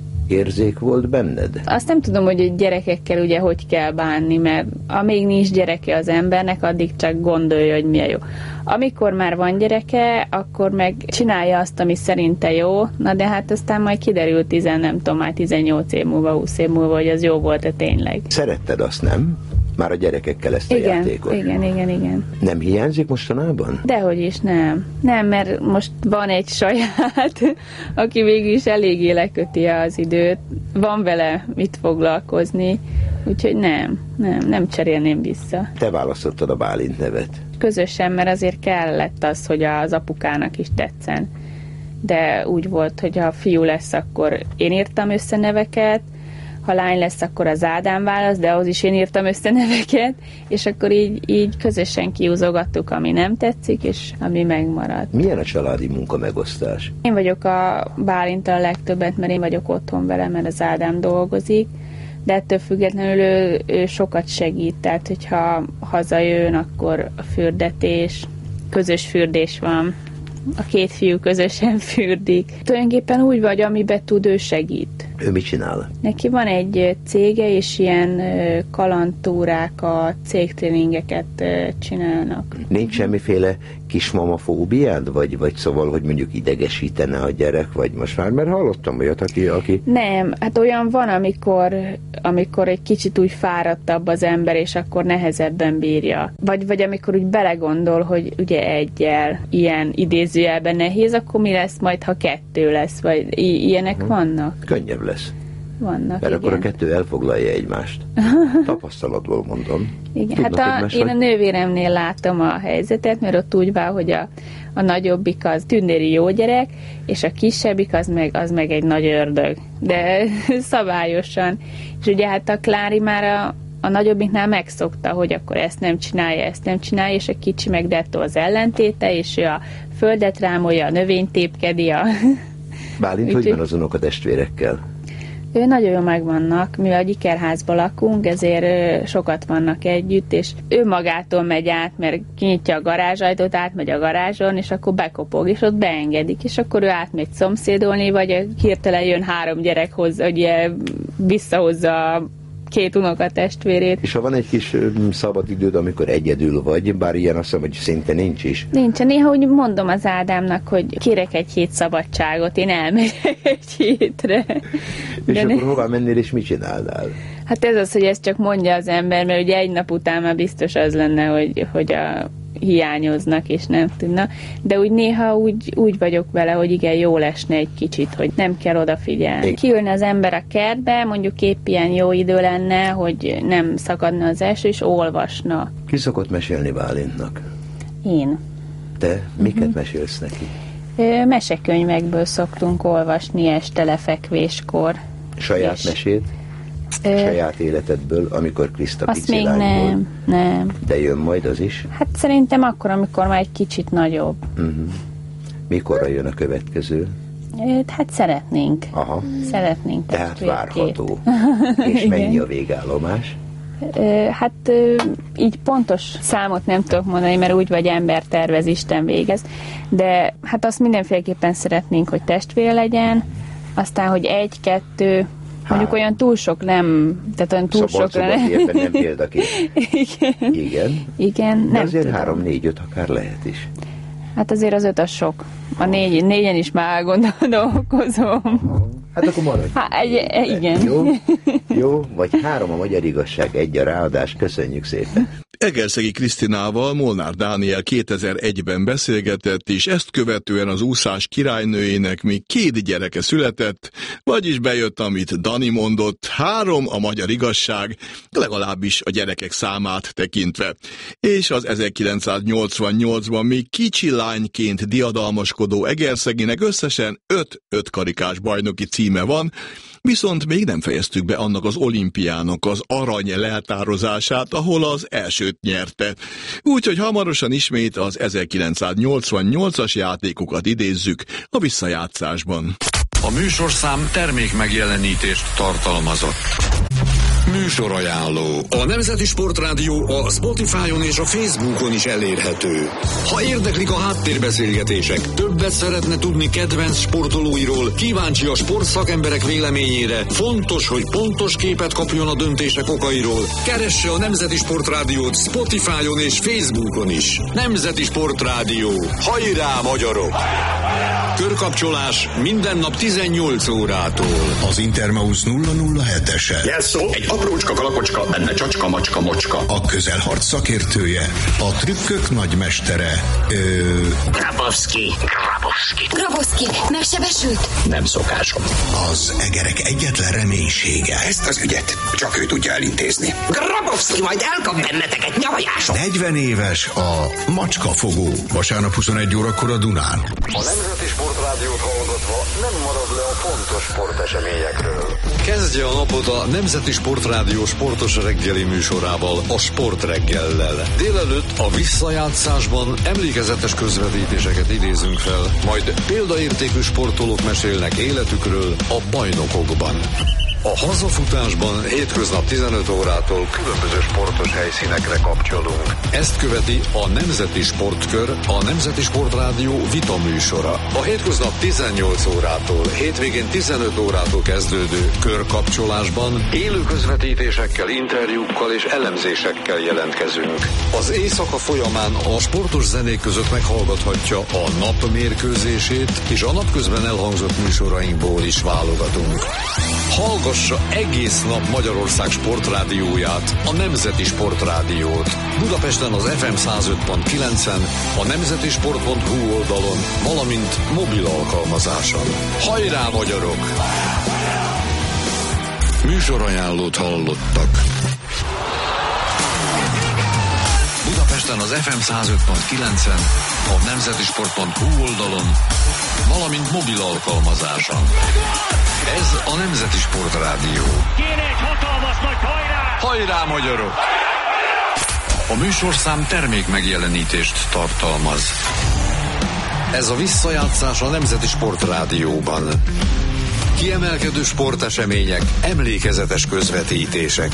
érzék volt benned? Azt nem tudom, hogy a gyerekekkel ugye hogy kell bánni, mert amíg nincs gyereke az embernek, addig csak gondolja, hogy mi a jó. Amikor már van gyereke, akkor meg csinálja azt, ami szerinte jó, na de hát aztán majd kiderül tizen, nem tudom, már tizennyolc év múlva, húsz év múlva, hogy az jó volt-e tényleg. Szeretted azt, nem? Már a gyerekekkel ezt a igen, játékot? Igen, igen, igen. Nem hiányzik mostanában? Dehogy is nem. Nem, mert most van egy saját, aki végül is eléggé leköti az időt. Van vele mit foglalkozni, úgyhogy nem, nem, nem cserélném vissza. Te választottad a Bálint nevet. Közösen, mert azért kellett az, hogy az apukának is tetszen. De úgy volt, hogy ha fiú lesz, akkor én írtam össze neveket, ha lány lesz, akkor az Ádám válasz, de ahhoz is én írtam össze neveket, és akkor így, így közösen kiúzogattuk, ami nem tetszik, és ami megmaradt. Milyen a családi munka megosztás? Én vagyok a Bálinttal a legtöbbet, mert én vagyok otthon vele, mert az Ádám dolgozik, de ettől függetlenül ő, ő sokat segít, tehát hogyha hazajön, akkor a fürdetés, közös fürdés van, a két fiú közösen fürdik. Tulajdonképpen úgy vagy, amiben tud, ő segít. Ő mit csinál? Neki van egy cége, és ilyen kalandtúrákat, cégtréningeket csinálnak. Nincs semmiféle kismamafóbiád? Vagy, vagy szóval, hogy mondjuk idegesítene a gyerek? Vagy most már, mert hallottam olyat, aki... aki... Nem, hát olyan van, amikor, amikor egy kicsit úgy fáradtabb az ember, és akkor nehezebben bírja. Vagy, vagy amikor úgy belegondol, hogy ugye egyel ilyen idézőjelben nehéz, akkor mi lesz majd, ha kettő lesz? Vagy i- ilyenek hmm. vannak? Könnyebb lesz. Vannak, mert igen. akkor a kettő elfoglalja egymást. Tapasztalatból mondom. Igen, Tudnak hát a, én a nővéremnél látom a helyzetet, mert ott úgy van, hogy a, a nagyobbik az tündéri jó gyerek, és a kisebbik az meg, az meg egy nagy ördög. De szabályosan. És ugye hát a Klári már a, a nagyobbiknál megszokta, hogy akkor ezt nem csinálja, ezt nem csinálja, és a kicsi meg dettó az ellentéte, és ő a földet rámolja, a növényt tépkedi. A... Bálint, hogy van az unokatestvérekkel? Ő nagyon jól megvannak, mivel a gyikerházban lakunk, ezért sokat vannak együtt, és ő magától megy át, mert kinyitja a garázsajtót, átmegy a garázson, és akkor bekopog, és ott beengedik, és akkor ő átmegy szomszédolni, vagy hirtelen jön három gyerek hozzá, hogy visszahozza a két unokatestvérét. És ha van egy kis szabadidőd, amikor egyedül vagy, bár ilyen azt mondom, hogy szinte nincs is. Nincs. Néha úgy mondom az Ádámnak, hogy kérek egy hét szabadságot, én elmegyek egy hétre. És De akkor ne... hová mennél, és mit csinálnál? Hát ez az, hogy ezt csak mondja az ember, mert ugye egy nap után már biztos az lenne, hogy, hogy a hiányoznak, és nem tudna. De úgy néha úgy, úgy vagyok vele, hogy igen, jól esne egy kicsit, hogy nem kell odafigyelni. Kiülne az ember a kertbe, mondjuk épp ilyen jó idő lenne, hogy nem szakadna az eső, és olvasna. Ki szokott mesélni Bálintnak? Én. Te miket uh-huh. mesélsz neki? Ö, mesekönyvekből szoktunk olvasni este lefekvéskor. Saját és... mesét? Ö... Saját életedből, amikor Kriszta Azt még nem, nem. De jön majd az is? Hát szerintem akkor, amikor már egy kicsit nagyobb. Uh-huh. Mikorra jön a következő? Hát szeretnénk. Aha. Szeretnénk. Tehát várható. És mennyi a végállomás? Hát így pontos számot nem tudok mondani, mert úgy vagy ember tervez, Isten végez. De hát azt mindenféleképpen szeretnénk, hogy testvér legyen, aztán, hogy egy-kettő, mondjuk olyan túl sok nem, tehát olyan túl sok nem. nem példakép. Igen. Igen. Igen. De nem azért tudom. három, négy, öt akár lehet is. Hát azért az öt az sok. A négy, négyen is már gondolkozom. Hát akkor maradj. Há, egy, igen. Jó, jó, vagy három a magyar igazság, egy a ráadás. Köszönjük szépen. Egerszegi Krisztinával Molnár Dániel kétezer-egyben beszélgetett, és ezt követően az úszás királynőjének még két gyereke született, vagyis bejött, amit Dani mondott, három a magyar igazság, legalábbis a gyerekek számát tekintve. És az ezerkilencszáznyolcvannyolcban még kicsi lányként diadalmaskodó Egerszeginek összesen öt ötkarikás bajnoki címe van, viszont még nem fejeztük be annak az olimpiának az arany leltározását, ahol az elsőt nyerte. Úgyhogy hamarosan ismét az ezerkilencszáznyolcvannyolcas játékokat idézzük a visszajátszásban. A műsorszám termék megjelenítést tartalmazott. Műsorajánló. A Nemzeti Sportrádió a Spotify-on és a Facebookon is elérhető. Ha érdeklik a háttérbeszélgetések, többet szeretne tudni kedvenc sportolóiról, kíváncsi a sportszakemberek véleményére, fontos, hogy pontos képet kapjon a döntések okairól, keresse a Nemzeti Sportrádiót Spotify-on és Facebookon is. Nemzeti Sportrádió. Hajrá, magyarok! Körkapcsolás minden nap tizennyolc órától. Az Intermaus nulla nulla hetese. Jelszó, egy aprócska kalapocska, benne csacska, macska, mocska. A közelharc szakértője, a trükkök nagymestere. Ö... Grabowski, Grabowski. Grabowski, megsebesült? Nem szokásom. Az egerek egyetlen reménysége. Ezt az ügyet csak ő tudja elintézni. Grabowski majd elkap benneteket nyavajásom. negyven éves a macskafogó. Vasárnap huszonegy órakor a Dunán. A Nemzeti Sportrádiót hallgatva nem marad le a fontos sporteseményekről. Kezdje a napot a Nemzeti Sportrádió sportos reggeli műsorával, a Sportreggellel. Délelőtt a visszajátszásban emlékezetes közvetítéseket idézünk fel, majd példaértékű sportolók mesélnek életükről a bajnokokban. A hazafutásban hétköznap tizenöt órától különböző sportos helyszínekre kapcsolunk. Ezt követi a Nemzeti Sportkör, a Nemzeti Sportrádió vita műsora. A hétköznap tizennyolc órától, hétvégén tizenöt órától kezdődő körkapcsolásban élő közvetítésekkel, interjúkkal és elemzésekkel jelentkezünk. Az éjszaka folyamán a sportos zenék között meghallgathatja a nap mérkőzését, és a napközben elhangzott műsorainkból is válogatunk. Hallgassa egész nap Magyarország sportrádióját, a Nemzeti Sportrádiót. Budapesten az ef em száz öt pont kilencen, a nemzetisport pont hu oldalon, valamint mobil alkalmazáson. Hajrá, magyarok! Műsorajánlót hallottak. Budapesten az ef em száz öt pont kilencen, a nemzetisport pont hu oldalon, valamint mobil alkalmazáson. Ez a Nemzeti Sportrádió. Kéne egy hatalmas nagy hajrá! Hajrá, magyarok! A műsorszám termék megjelenítést tartalmaz. Ez a visszajátszás a Nemzeti Sportrádióban. Kiemelkedő sportesemények, emlékezetes közvetítések.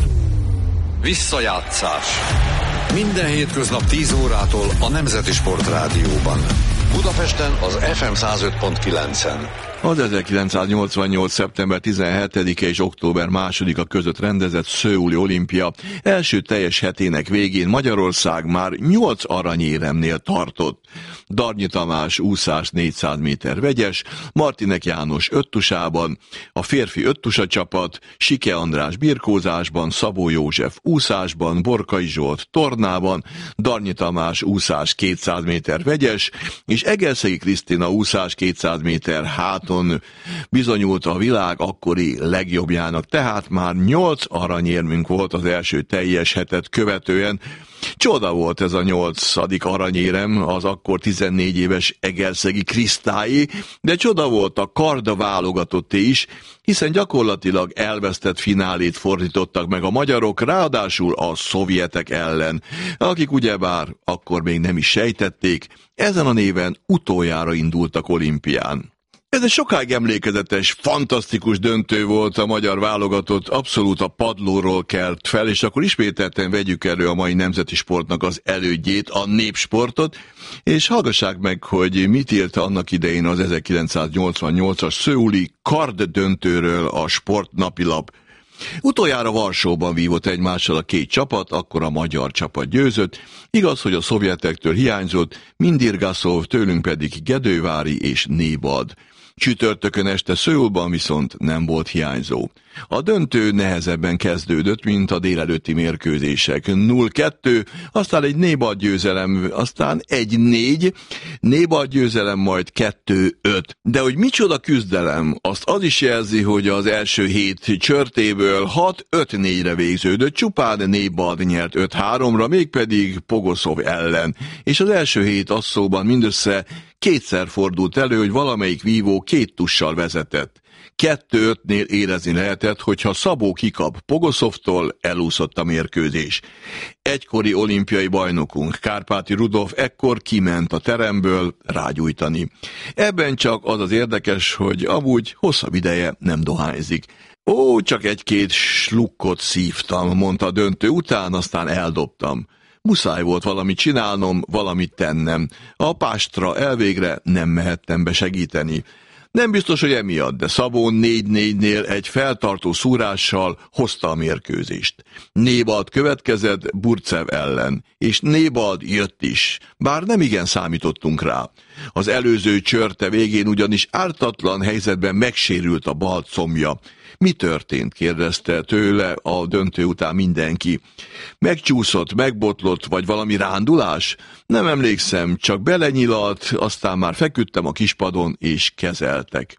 Visszajátszás. Minden hétköznap tíz órától a Nemzeti Sportrádióban. Budapesten az ef em száz öt pont kilencen. Az ezerkilencszáznyolcvannyolc. szeptember tizenhetedike és október másodika között rendezett szöuli olimpia első teljes hetének végén Magyarország már nyolc aranyéremnél tartott. Darnyi Tamás úszás négyszáz méter vegyes, Martinek János öttusában, a férfi öttusa csapat, Sike András birkózásban, Szabó József úszásban, Borkai Zsolt tornában, Darnyi Tamás úszás kétszáz méter vegyes, és Egerszegi Krisztina úszás kétszáz méter háton bizonyult a világ akkori legjobbjának, tehát már nyolc aranyérmünk volt az első teljes hetet követően. Csoda volt ez a nyolcadik aranyérem, az akkor tizennégy éves Egerszegi Krisztáé, de csoda volt a karda válogatotté is, hiszen gyakorlatilag elvesztett finálét fordítottak meg a magyarok, ráadásul a szovjetek ellen, akik ugyebár akkor még nem is sejtették, ezen a néven utoljára indultak olimpián. Ez egy sokáig emlékezetes, fantasztikus döntő volt a magyar válogatott, abszolút a padlóról kelt fel, és akkor ismételten vegyük elő a mai nemzeti sportnak az elődjét, a népsportot, és hallgassák meg, hogy mit írt annak idején az ezerkilencszáznyolcvannyolcas szöuli kard döntőről a Sportnapilap. Utoljára Varsóban vívott egymással a két csapat, akkor a magyar csapat győzött, igaz, hogy a szovjetektől hiányzott, Mindirgaszov, tőlünk pedig Gedővári és Nébad. Csütörtökön este Szöulban viszont nem volt hiányzó. A döntő nehezebben kezdődött, mint a délelőtti mérkőzések. nulla kettő, aztán egy Nébad győzelem, aztán egy négy, Nébad győzelem, majd kettő öt. De hogy micsoda küzdelem, azt az is jelzi, hogy az első hét csörtéből hat öt négyre végződött, csupán Nébad nyert öt háromra, mégpedig Pogoszov ellen. És az első hét asszóban mindössze kétszer fordult elő, hogy valamelyik vívó két tussal vezetett. kettő ötnél érezni lehetett, hogyha Szabó kikap Pogoszovtól, elúszott a mérkőzés. Egykori olimpiai bajnokunk, Kárpáti Rudolf ekkor kiment a teremből rágyújtani. Ebben csak az az érdekes, hogy amúgy hosszabb ideje nem dohányzik. Ó, csak egy-két slukkot szívtam, mondta a döntő után, aztán eldobtam. Muszáj volt valamit csinálnom, valamit tennem. A pástra elvégre nem mehettem be segíteni. Nem biztos, hogy emiatt, de Szabó négy négynél egy feltartó szúrással hozta a mérkőzést. Nébad következett Burcev ellen, és Nébad jött is, bár nem igen számítottunk rá. Az előző csörte végén ugyanis ártatlan helyzetben megsérült a bal combja. Mi történt? Kérdezte tőle a döntő után mindenki. Megcsúszott, megbotlott, vagy valami rándulás? Nem emlékszem, csak belenyilalt, aztán már feküdtem a kispadon, és kezeltek.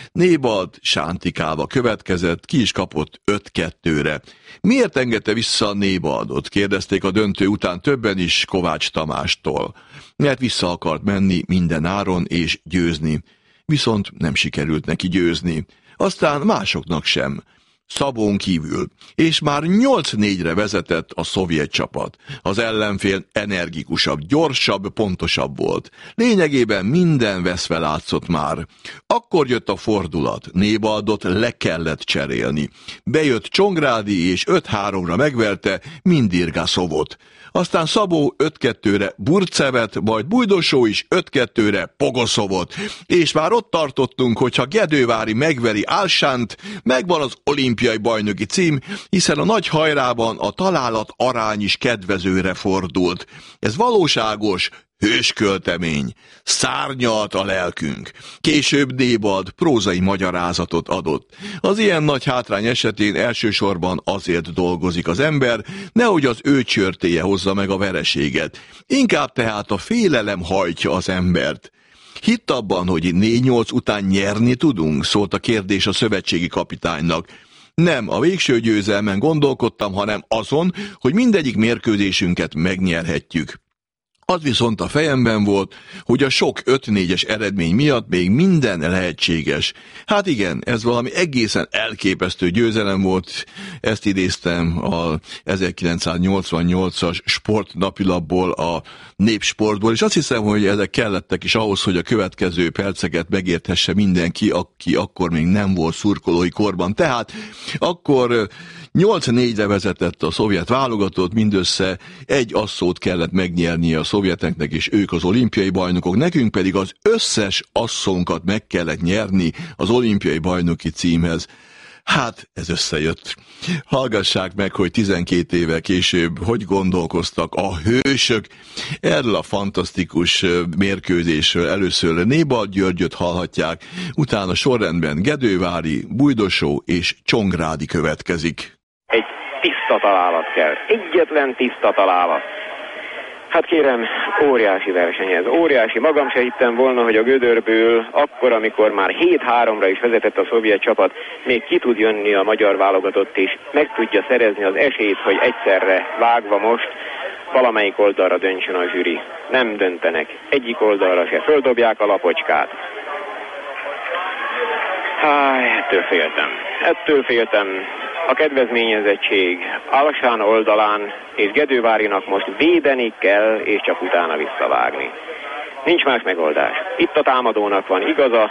Nébad sántikálva következett, ki is kapott öt kettőre. Miért engedte vissza a Nébadot? Kérdezték a döntő után többen is Kovács Tamástól. Mert vissza akart menni minden áron és győzni. Viszont nem sikerült neki győzni. Aztán másoknak sem. Szabón kívül, és már nyolc négyre vezetett a szovjet csapat. Az ellenfél energikusabb, gyorsabb, pontosabb volt. Lényegében minden veszve látszott már. Akkor jött a fordulat, Nébaldot le kellett cserélni. Bejött Csongrádi, és öt háromra megverte Mindirgaszovot. Aztán Szabó öt kettőre Burcevet, majd Bujdosó is öt kettőre Pogoszovot. És már ott tartottunk, hogyha Gedővári megveri Álsánt, megvan az olimpiai bajnoki cím, hiszen a nagy hajrában a találat arány is kedvezőre fordult. Ez valóságos, hősköltemény. Szárnyalt a lelkünk. Később Nébald prózai magyarázatot adott. Az ilyen nagy hátrány esetén elsősorban azért dolgozik az ember, nehogy az ő csörtéje hozza meg a vereséget. Inkább tehát a félelem hajtja az embert. Hitt abban, hogy négy nyolc után nyerni tudunk, szólt a kérdés a szövetségi kapitánynak. Nem a végső győzelmen gondolkodtam, hanem azon, hogy mindegyik mérkőzésünket megnyerhetjük. Az viszont a fejemben volt, hogy a sok öt négyes eredmény miatt még minden lehetséges. Hát igen, ez valami egészen elképesztő győzelem volt, ezt idéztem a ezerkilencszáznyolcvannyolcas sportnapilapból, a Népsportból, és azt hiszem, hogy ezek kellettek is ahhoz, hogy a következő perceket megérthesse mindenki, aki akkor még nem volt szurkolói korban. Tehát akkor nyolc négyre vezetett a szovjet válogatott, mindössze egy asszót kellett megnyernie a szovjeteknek, és ők az olimpiai bajnokok, nekünk pedig az összes asszónkat meg kellett nyerni az olimpiai bajnoki címhez. Hát, ez összejött. Hallgassák meg, hogy tizenkét évvel később hogy gondolkoztak a hősök erről a fantasztikus mérkőzésről. Először Nébald Györgyöt hallhatják, utána sorrendben Gedővári, Bujdosó és Csongrádi következik. Egy tiszta találat kell. Egyetlen tiszta találat. Hát kérem, óriási verseny ez, óriási. Magam se hittem volna, hogy a gödörből akkor, amikor már hét háromra is vezetett a szovjet csapat, még ki tud jönni a magyar válogatott, és meg tudja szerezni az esélyt, hogy egyszerre vágva most valamelyik oldalra döntsön a zsűri. Nem döntenek. Egyik oldalra se. Földobják a lapocskát. Háj, ettől féltem. Ettől féltem. A kedvezményezettség Álsán oldalán, és Gedővárinak most védeni kell, és csak utána visszavágni. Nincs más megoldás. Itt a támadónak van igaza,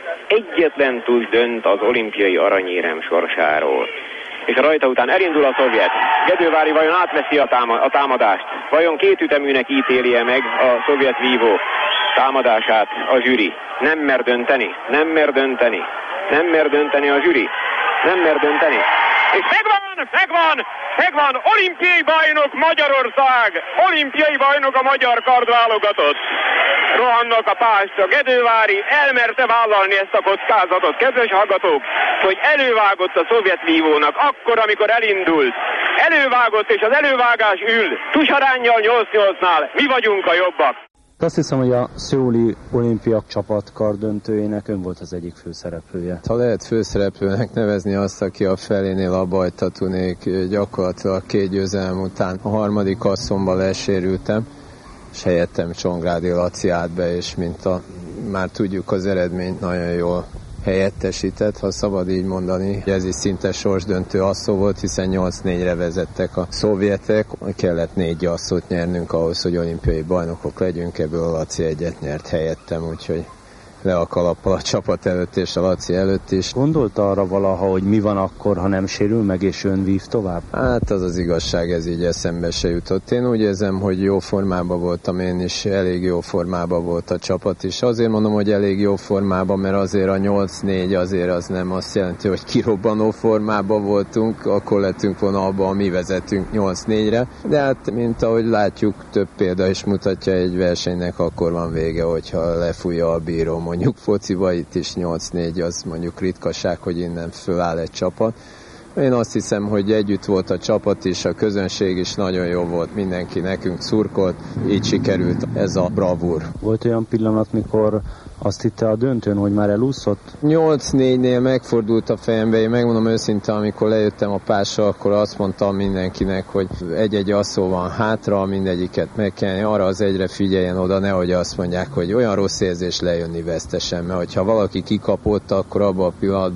egyetlen tusz dönt az olimpiai aranyérem sorsáról. És a rajta után elindul a szovjet. Gedővári vajon átveszi a, táma- a támadást? Vajon kétüteműnek ítéli-e meg a szovjet vívó támadását a zsűri? Nem mer dönteni, nem mer dönteni, nem mer dönteni a zsűri, nem mer dönteni. És megvan, megvan, megvan, olimpiai bajnok Magyarország, olimpiai bajnok a magyar kardválogatott. Rohannak a pásra, Gedővári elmerte vállalni ezt a kockázatot, kedves hallgatók, hogy elővágott a szovjet vívónak akkor, amikor elindult. Elővágott, és az elővágás ül, tusaránnyal nyolc nyolcnál, mi vagyunk a jobbak. Azt hiszem, hogy a szöuli olimpiak csapat kardöntőjének ön volt az egyik főszereplője. Ha lehet főszereplőnek nevezni azt, aki a felénél abba hagyta Tunék, gyakorlatilag két győzelem után a harmadik asszomban lesérültem, és helyettem Csongrádi Laci állt be, és mint a, már tudjuk az eredményt, nagyon jól helyettesített, ha szabad így mondani. Ez is szinte sorsdöntő asszó volt, hiszen nyolc négyre vezettek a szovjetek. Kellett négy asszót nyernünk ahhoz, hogy olimpiai bajnokok legyünk, ebből a Laci egyet nyert helyettem, úgyhogy le a kalappal a csapat előtt és a Laci előtt is. Gondolta arra valaha, hogy mi van akkor, ha nem sérül meg, és ön vív tovább? Hát az az igazság, ez így eszembe se jutott. Én úgy érzem, hogy jó formában voltam én is, elég jó formában volt a csapat is. Azért mondom, hogy elég jó formában, mert azért a nyolc négy azért az nem azt jelenti, hogy kirobbanó formában voltunk, akkor lettünk volna abban, mi vezetünk nyolc négyre. De hát, mint ahogy látjuk, több példa is mutatja, egy versenynek akkor van vége, hogyha lefújja a bíró. Mondjuk fociba itt is nyolc négy, az mondjuk ritkaság, hogy innen föláll egy csapat. Én azt hiszem, hogy együtt volt a csapat is, a közönség is nagyon jó volt, mindenki nekünk szurkolt, így sikerült ez a bravúr. Volt olyan pillanat, mikor azt hitte a döntőn, hogy már elúszott? nyolc négynél megfordult a fejembe, én megmondom őszinte, amikor lejöttem a pásra, akkor azt mondtam mindenkinek, hogy egy-egy asszó van hátra, mindegyiket meg kell, arra az egyre figyeljen oda, nehogy azt mondják, hogy olyan rossz érzés lejönni vesztesen, mert hogyha valaki kikapott, akkor abban a pillanatban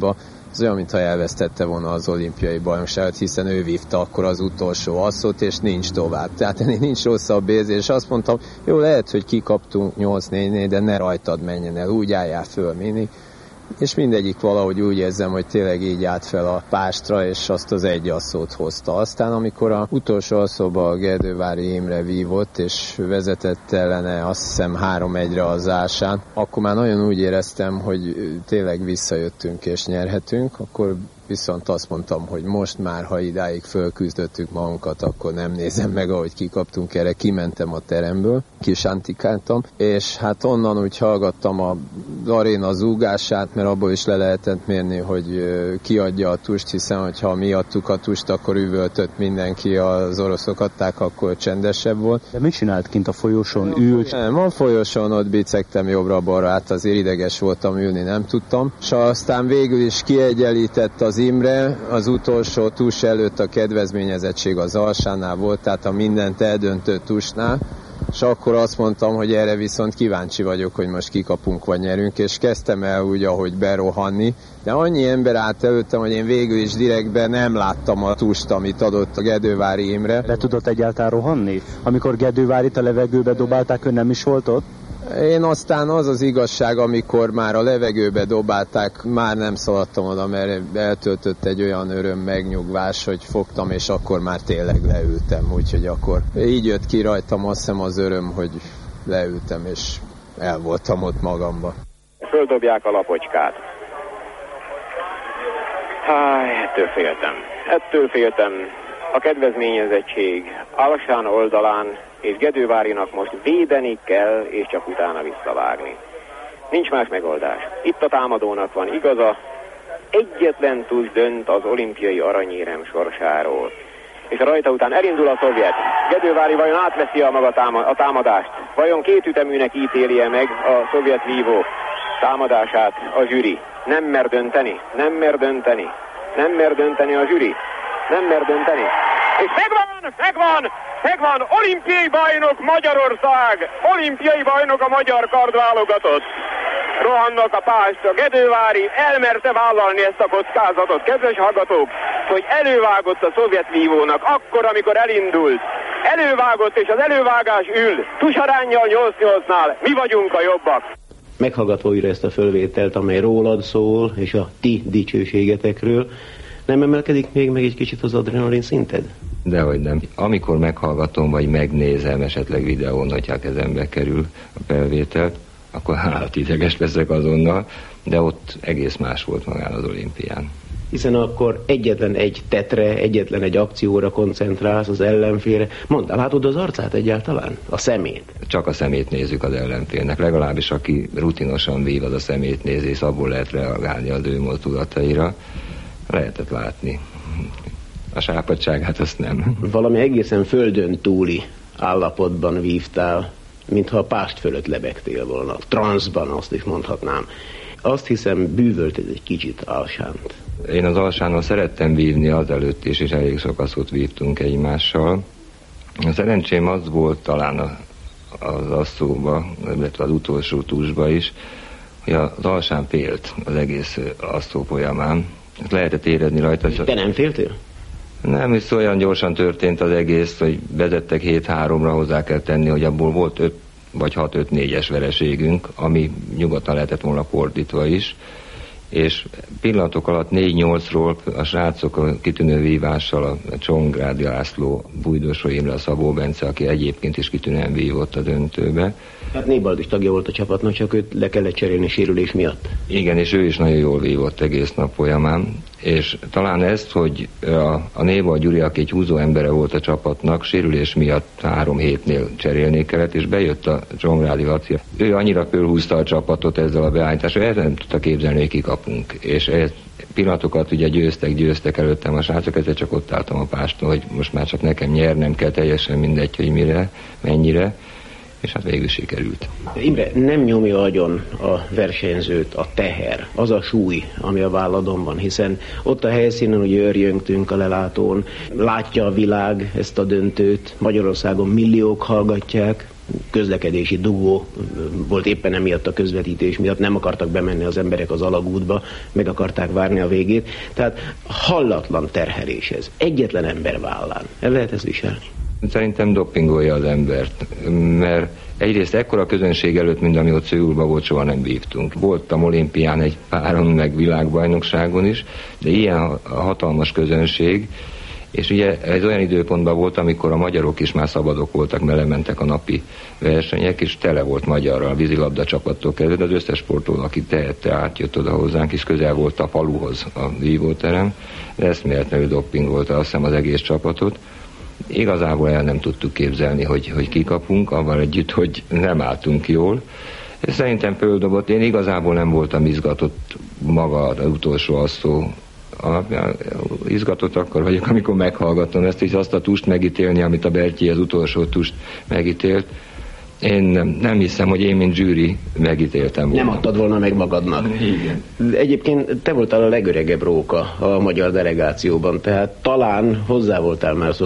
az olyan, mintha elvesztette volna az olimpiai bajnokságot, hiszen ő vívta akkor az utolsó asszot, és nincs tovább. Tehát ennél nincs rosszabb érzés, és azt mondtam, jó, lehet, hogy kikaptunk nyolc négynél, de ne rajtad menjen el, úgy álljál föl mindig. És mindegyik valahogy úgy érzem, hogy tényleg így állt fel a pástra, és azt az egy asszót hozta. Aztán, amikor a utolsó asszóba a Gerdővári Imre vívott, és vezetett ellene azt hiszem három egyre az Ásán, akkor már nagyon úgy éreztem, hogy tényleg visszajöttünk és nyerhetünk, akkor viszont azt mondtam, hogy most már, ha idáig fölküzdöttük magunkat, akkor nem nézem meg, ahogy kikaptunk, erre kimentem a teremből, kisantikáltam, és hát onnan úgy hallgattam az aréna zúgását, mert abból is le lehetett mérni, hogy kiadja a tust, hiszen hogyha miattuk a tust, akkor üvöltött mindenki, az oroszok adták, akkor csendesebb volt. De mit csinált kint a folyosón? Ült? Nem, a folyosón ott bicegtem jobbra-balra, hát azért ideges voltam, ülni nem tudtam, és aztán végül is kiegyenlített az Imre, az utolsó tus előtt a kedvezményezettség az Alsánál volt, tehát a mindent eldöntő tusnál, és akkor azt mondtam, hogy erre viszont kíváncsi vagyok, hogy most kikapunk vagy nyerünk, és kezdtem el úgy, ahogy berohanni, de annyi ember állt előttem, hogy én végül is direktben nem láttam a tust, amit adott a Gedővári Imre. Le tudott egyáltalán rohanni? Amikor Gedővárit a levegőbe dobálták, ön nem is volt ott? Én aztán az az igazság, amikor már a levegőbe dobálták, már nem szaladtam oda, mert eltöltött egy olyan öröm megnyugvás, hogy fogtam, és akkor már tényleg leültem. Úgyhogy akkor így jött ki rajtam azt hiszem az öröm, hogy leültem, és el voltam ott magamba. Földobják a lapocskát. Háj, ettől féltem. Ettől féltem. A kedvezményezettség Alsán oldalán és Gedővárinak most védeni kell, és csak utána visszavágni. Nincs más megoldás. Itt a támadónak van igaza, egyetlen tus dönt az olimpiai aranyérem sorsáról. És a rajta után elindul a szovjet. Gedővári vajon átveszi a maga a támadást? Vajon két üteműnek ítéli-e meg a szovjet vívó támadását a zsűri? Nem mer dönteni, nem mer dönteni, nem mer dönteni a zsűri, nem mer dönteni. És megvan, megvan, megvan, olimpiai bajnok Magyarország, olimpiai bajnok a magyar kardválogatott. Rohannak a pást, a Gedővári elmerte vállalni ezt a kockázatot, kedves hallgatók, hogy elővágott a szovjet vívónak akkor, amikor elindult. Elővágott, és az elővágás ül, tusaránnyal nyolc nyolcnál, mi vagyunk a jobbak. Meghallgatva újra ezt a fölvételt, amely rólad szól, és a ti dicsőségetekről, nem emelkedik még meg egy kicsit az adrenalin szinted? Dehogy nem. Amikor meghallgatom, vagy megnézem esetleg videón, hogyha kezembe kerül a felvételt, akkor hát ideges leszek azonnal, de ott egész más volt magán az olimpián. Hiszen akkor egyetlen egy tetre, egyetlen egy akcióra koncentrálsz az ellenfélre. Mondd, látod az arcát egyáltalán? A szemét? Csak a szemét nézzük az ellenfélnek. Legalábbis aki rutinosan vív, az a szemét nézi, és abból lehet reagálni az ő mozdulataira. Lehetett látni. A sápadtságát azt nem. Valami egészen földön túli állapotban vívtál, mintha a pást fölött lebegtél volna. Transzban, azt is mondhatnám. Azt hiszem, bűvölt ez egy kicsit Alsánt. Én az Alsánnal szerettem vívni azelőtt is, és elég sok asszót vívtunk egymással. A szerencsém az volt talán a, az asszóba, illetve az utolsó tusba is, hogy az Alsán félt az egész asszó folyamán. Ezt lehetett érezni rajta. Te nem féltél? Nem, hisz olyan gyorsan történt az egész, hogy vezettek hét háromra, hozzá kell tenni, hogy abból volt öt vagy hat öt négyes vereségünk, ami nyugodtan lehetett volna fordítva is, és pillanatok alatt négy nyolcról a srácok a kitűnő vívással, a Csongrádi László, Bújdosó Imre, a Szabó Bence, aki egyébként is kitűnően vívott a döntőbe. Hát Nébald is tagja volt a csapatnak, csak őt le kellett cserélni sérülés miatt. Igen, és ő is nagyon jól vívott egész nap folyamán, és talán ezt, hogy a, a Nébald Gyuri, aki egy húzó embere volt a csapatnak, sérülés miatt három hétnél cserélni kellett, és bejött a Csongrádi Laci. Ő annyira fölhúzta a csapatot ezzel a beállítással, hogy nem tudta képzelni, hogy kikapunk. És ezt pillanatokat ugye győztek, győztek előttem a srácok, ezzel csak ott álltam a páston, hogy most már csak nekem nyernem kell, teljesen mindegy, hogy mire, mennyire, és hát végül sikerült. Imre, nem nyomja agyon a versenyzőt a teher, az a súly, ami a válladon van, hiszen ott a helyszínen ugye örjöngtünk a lelátón, látja a világ ezt a döntőt, Magyarországon milliók hallgatják, közlekedési dugó volt éppen emiatt a közvetítés miatt, nem akartak bemenni az emberek az alagútba, meg akarták várni a végét. Tehát hallatlan terhelés ez. Egyetlen ember vállán. El lehet ezt viselni? Szerintem dopingolja az embert, mert egyrészt ekkora közönség előtt, mint ami ott Szöulban volt, soha nem vívtunk. Voltam olimpián egy páron, meg világbajnokságon is, de ilyen hatalmas közönség, és ugye ez olyan időpontban volt, amikor a magyarok is már szabadok voltak, mert lementek a napi versenyek, és tele volt magyarral, a vízilabda csapattól kezdve, de az összes sportoló, aki tehette, átjött oda hozzánk, és közel volt a faluhoz a vívóterem, de eszméletlenül dopingolta azt hiszem az egész csapatot. Igazából el nem tudtuk képzelni, hogy, hogy kikapunk, avval együtt, hogy nem álltunk jól. Szerintem földobott, én igazából nem voltam izgatott maga az utolsó asszó alapján. Izgatott akkor vagyok, amikor meghallgattam ezt, és azt a tust megítélni, amit a Bertyi az utolsó tust megítélt. Én nem, nem hiszem, hogy én, mint zsűri megítéltem volna. Nem adtad volna meg magadnak. Igen. Egyébként te voltál a legöregebb róka a magyar delegációban, tehát talán hozzá voltál már szó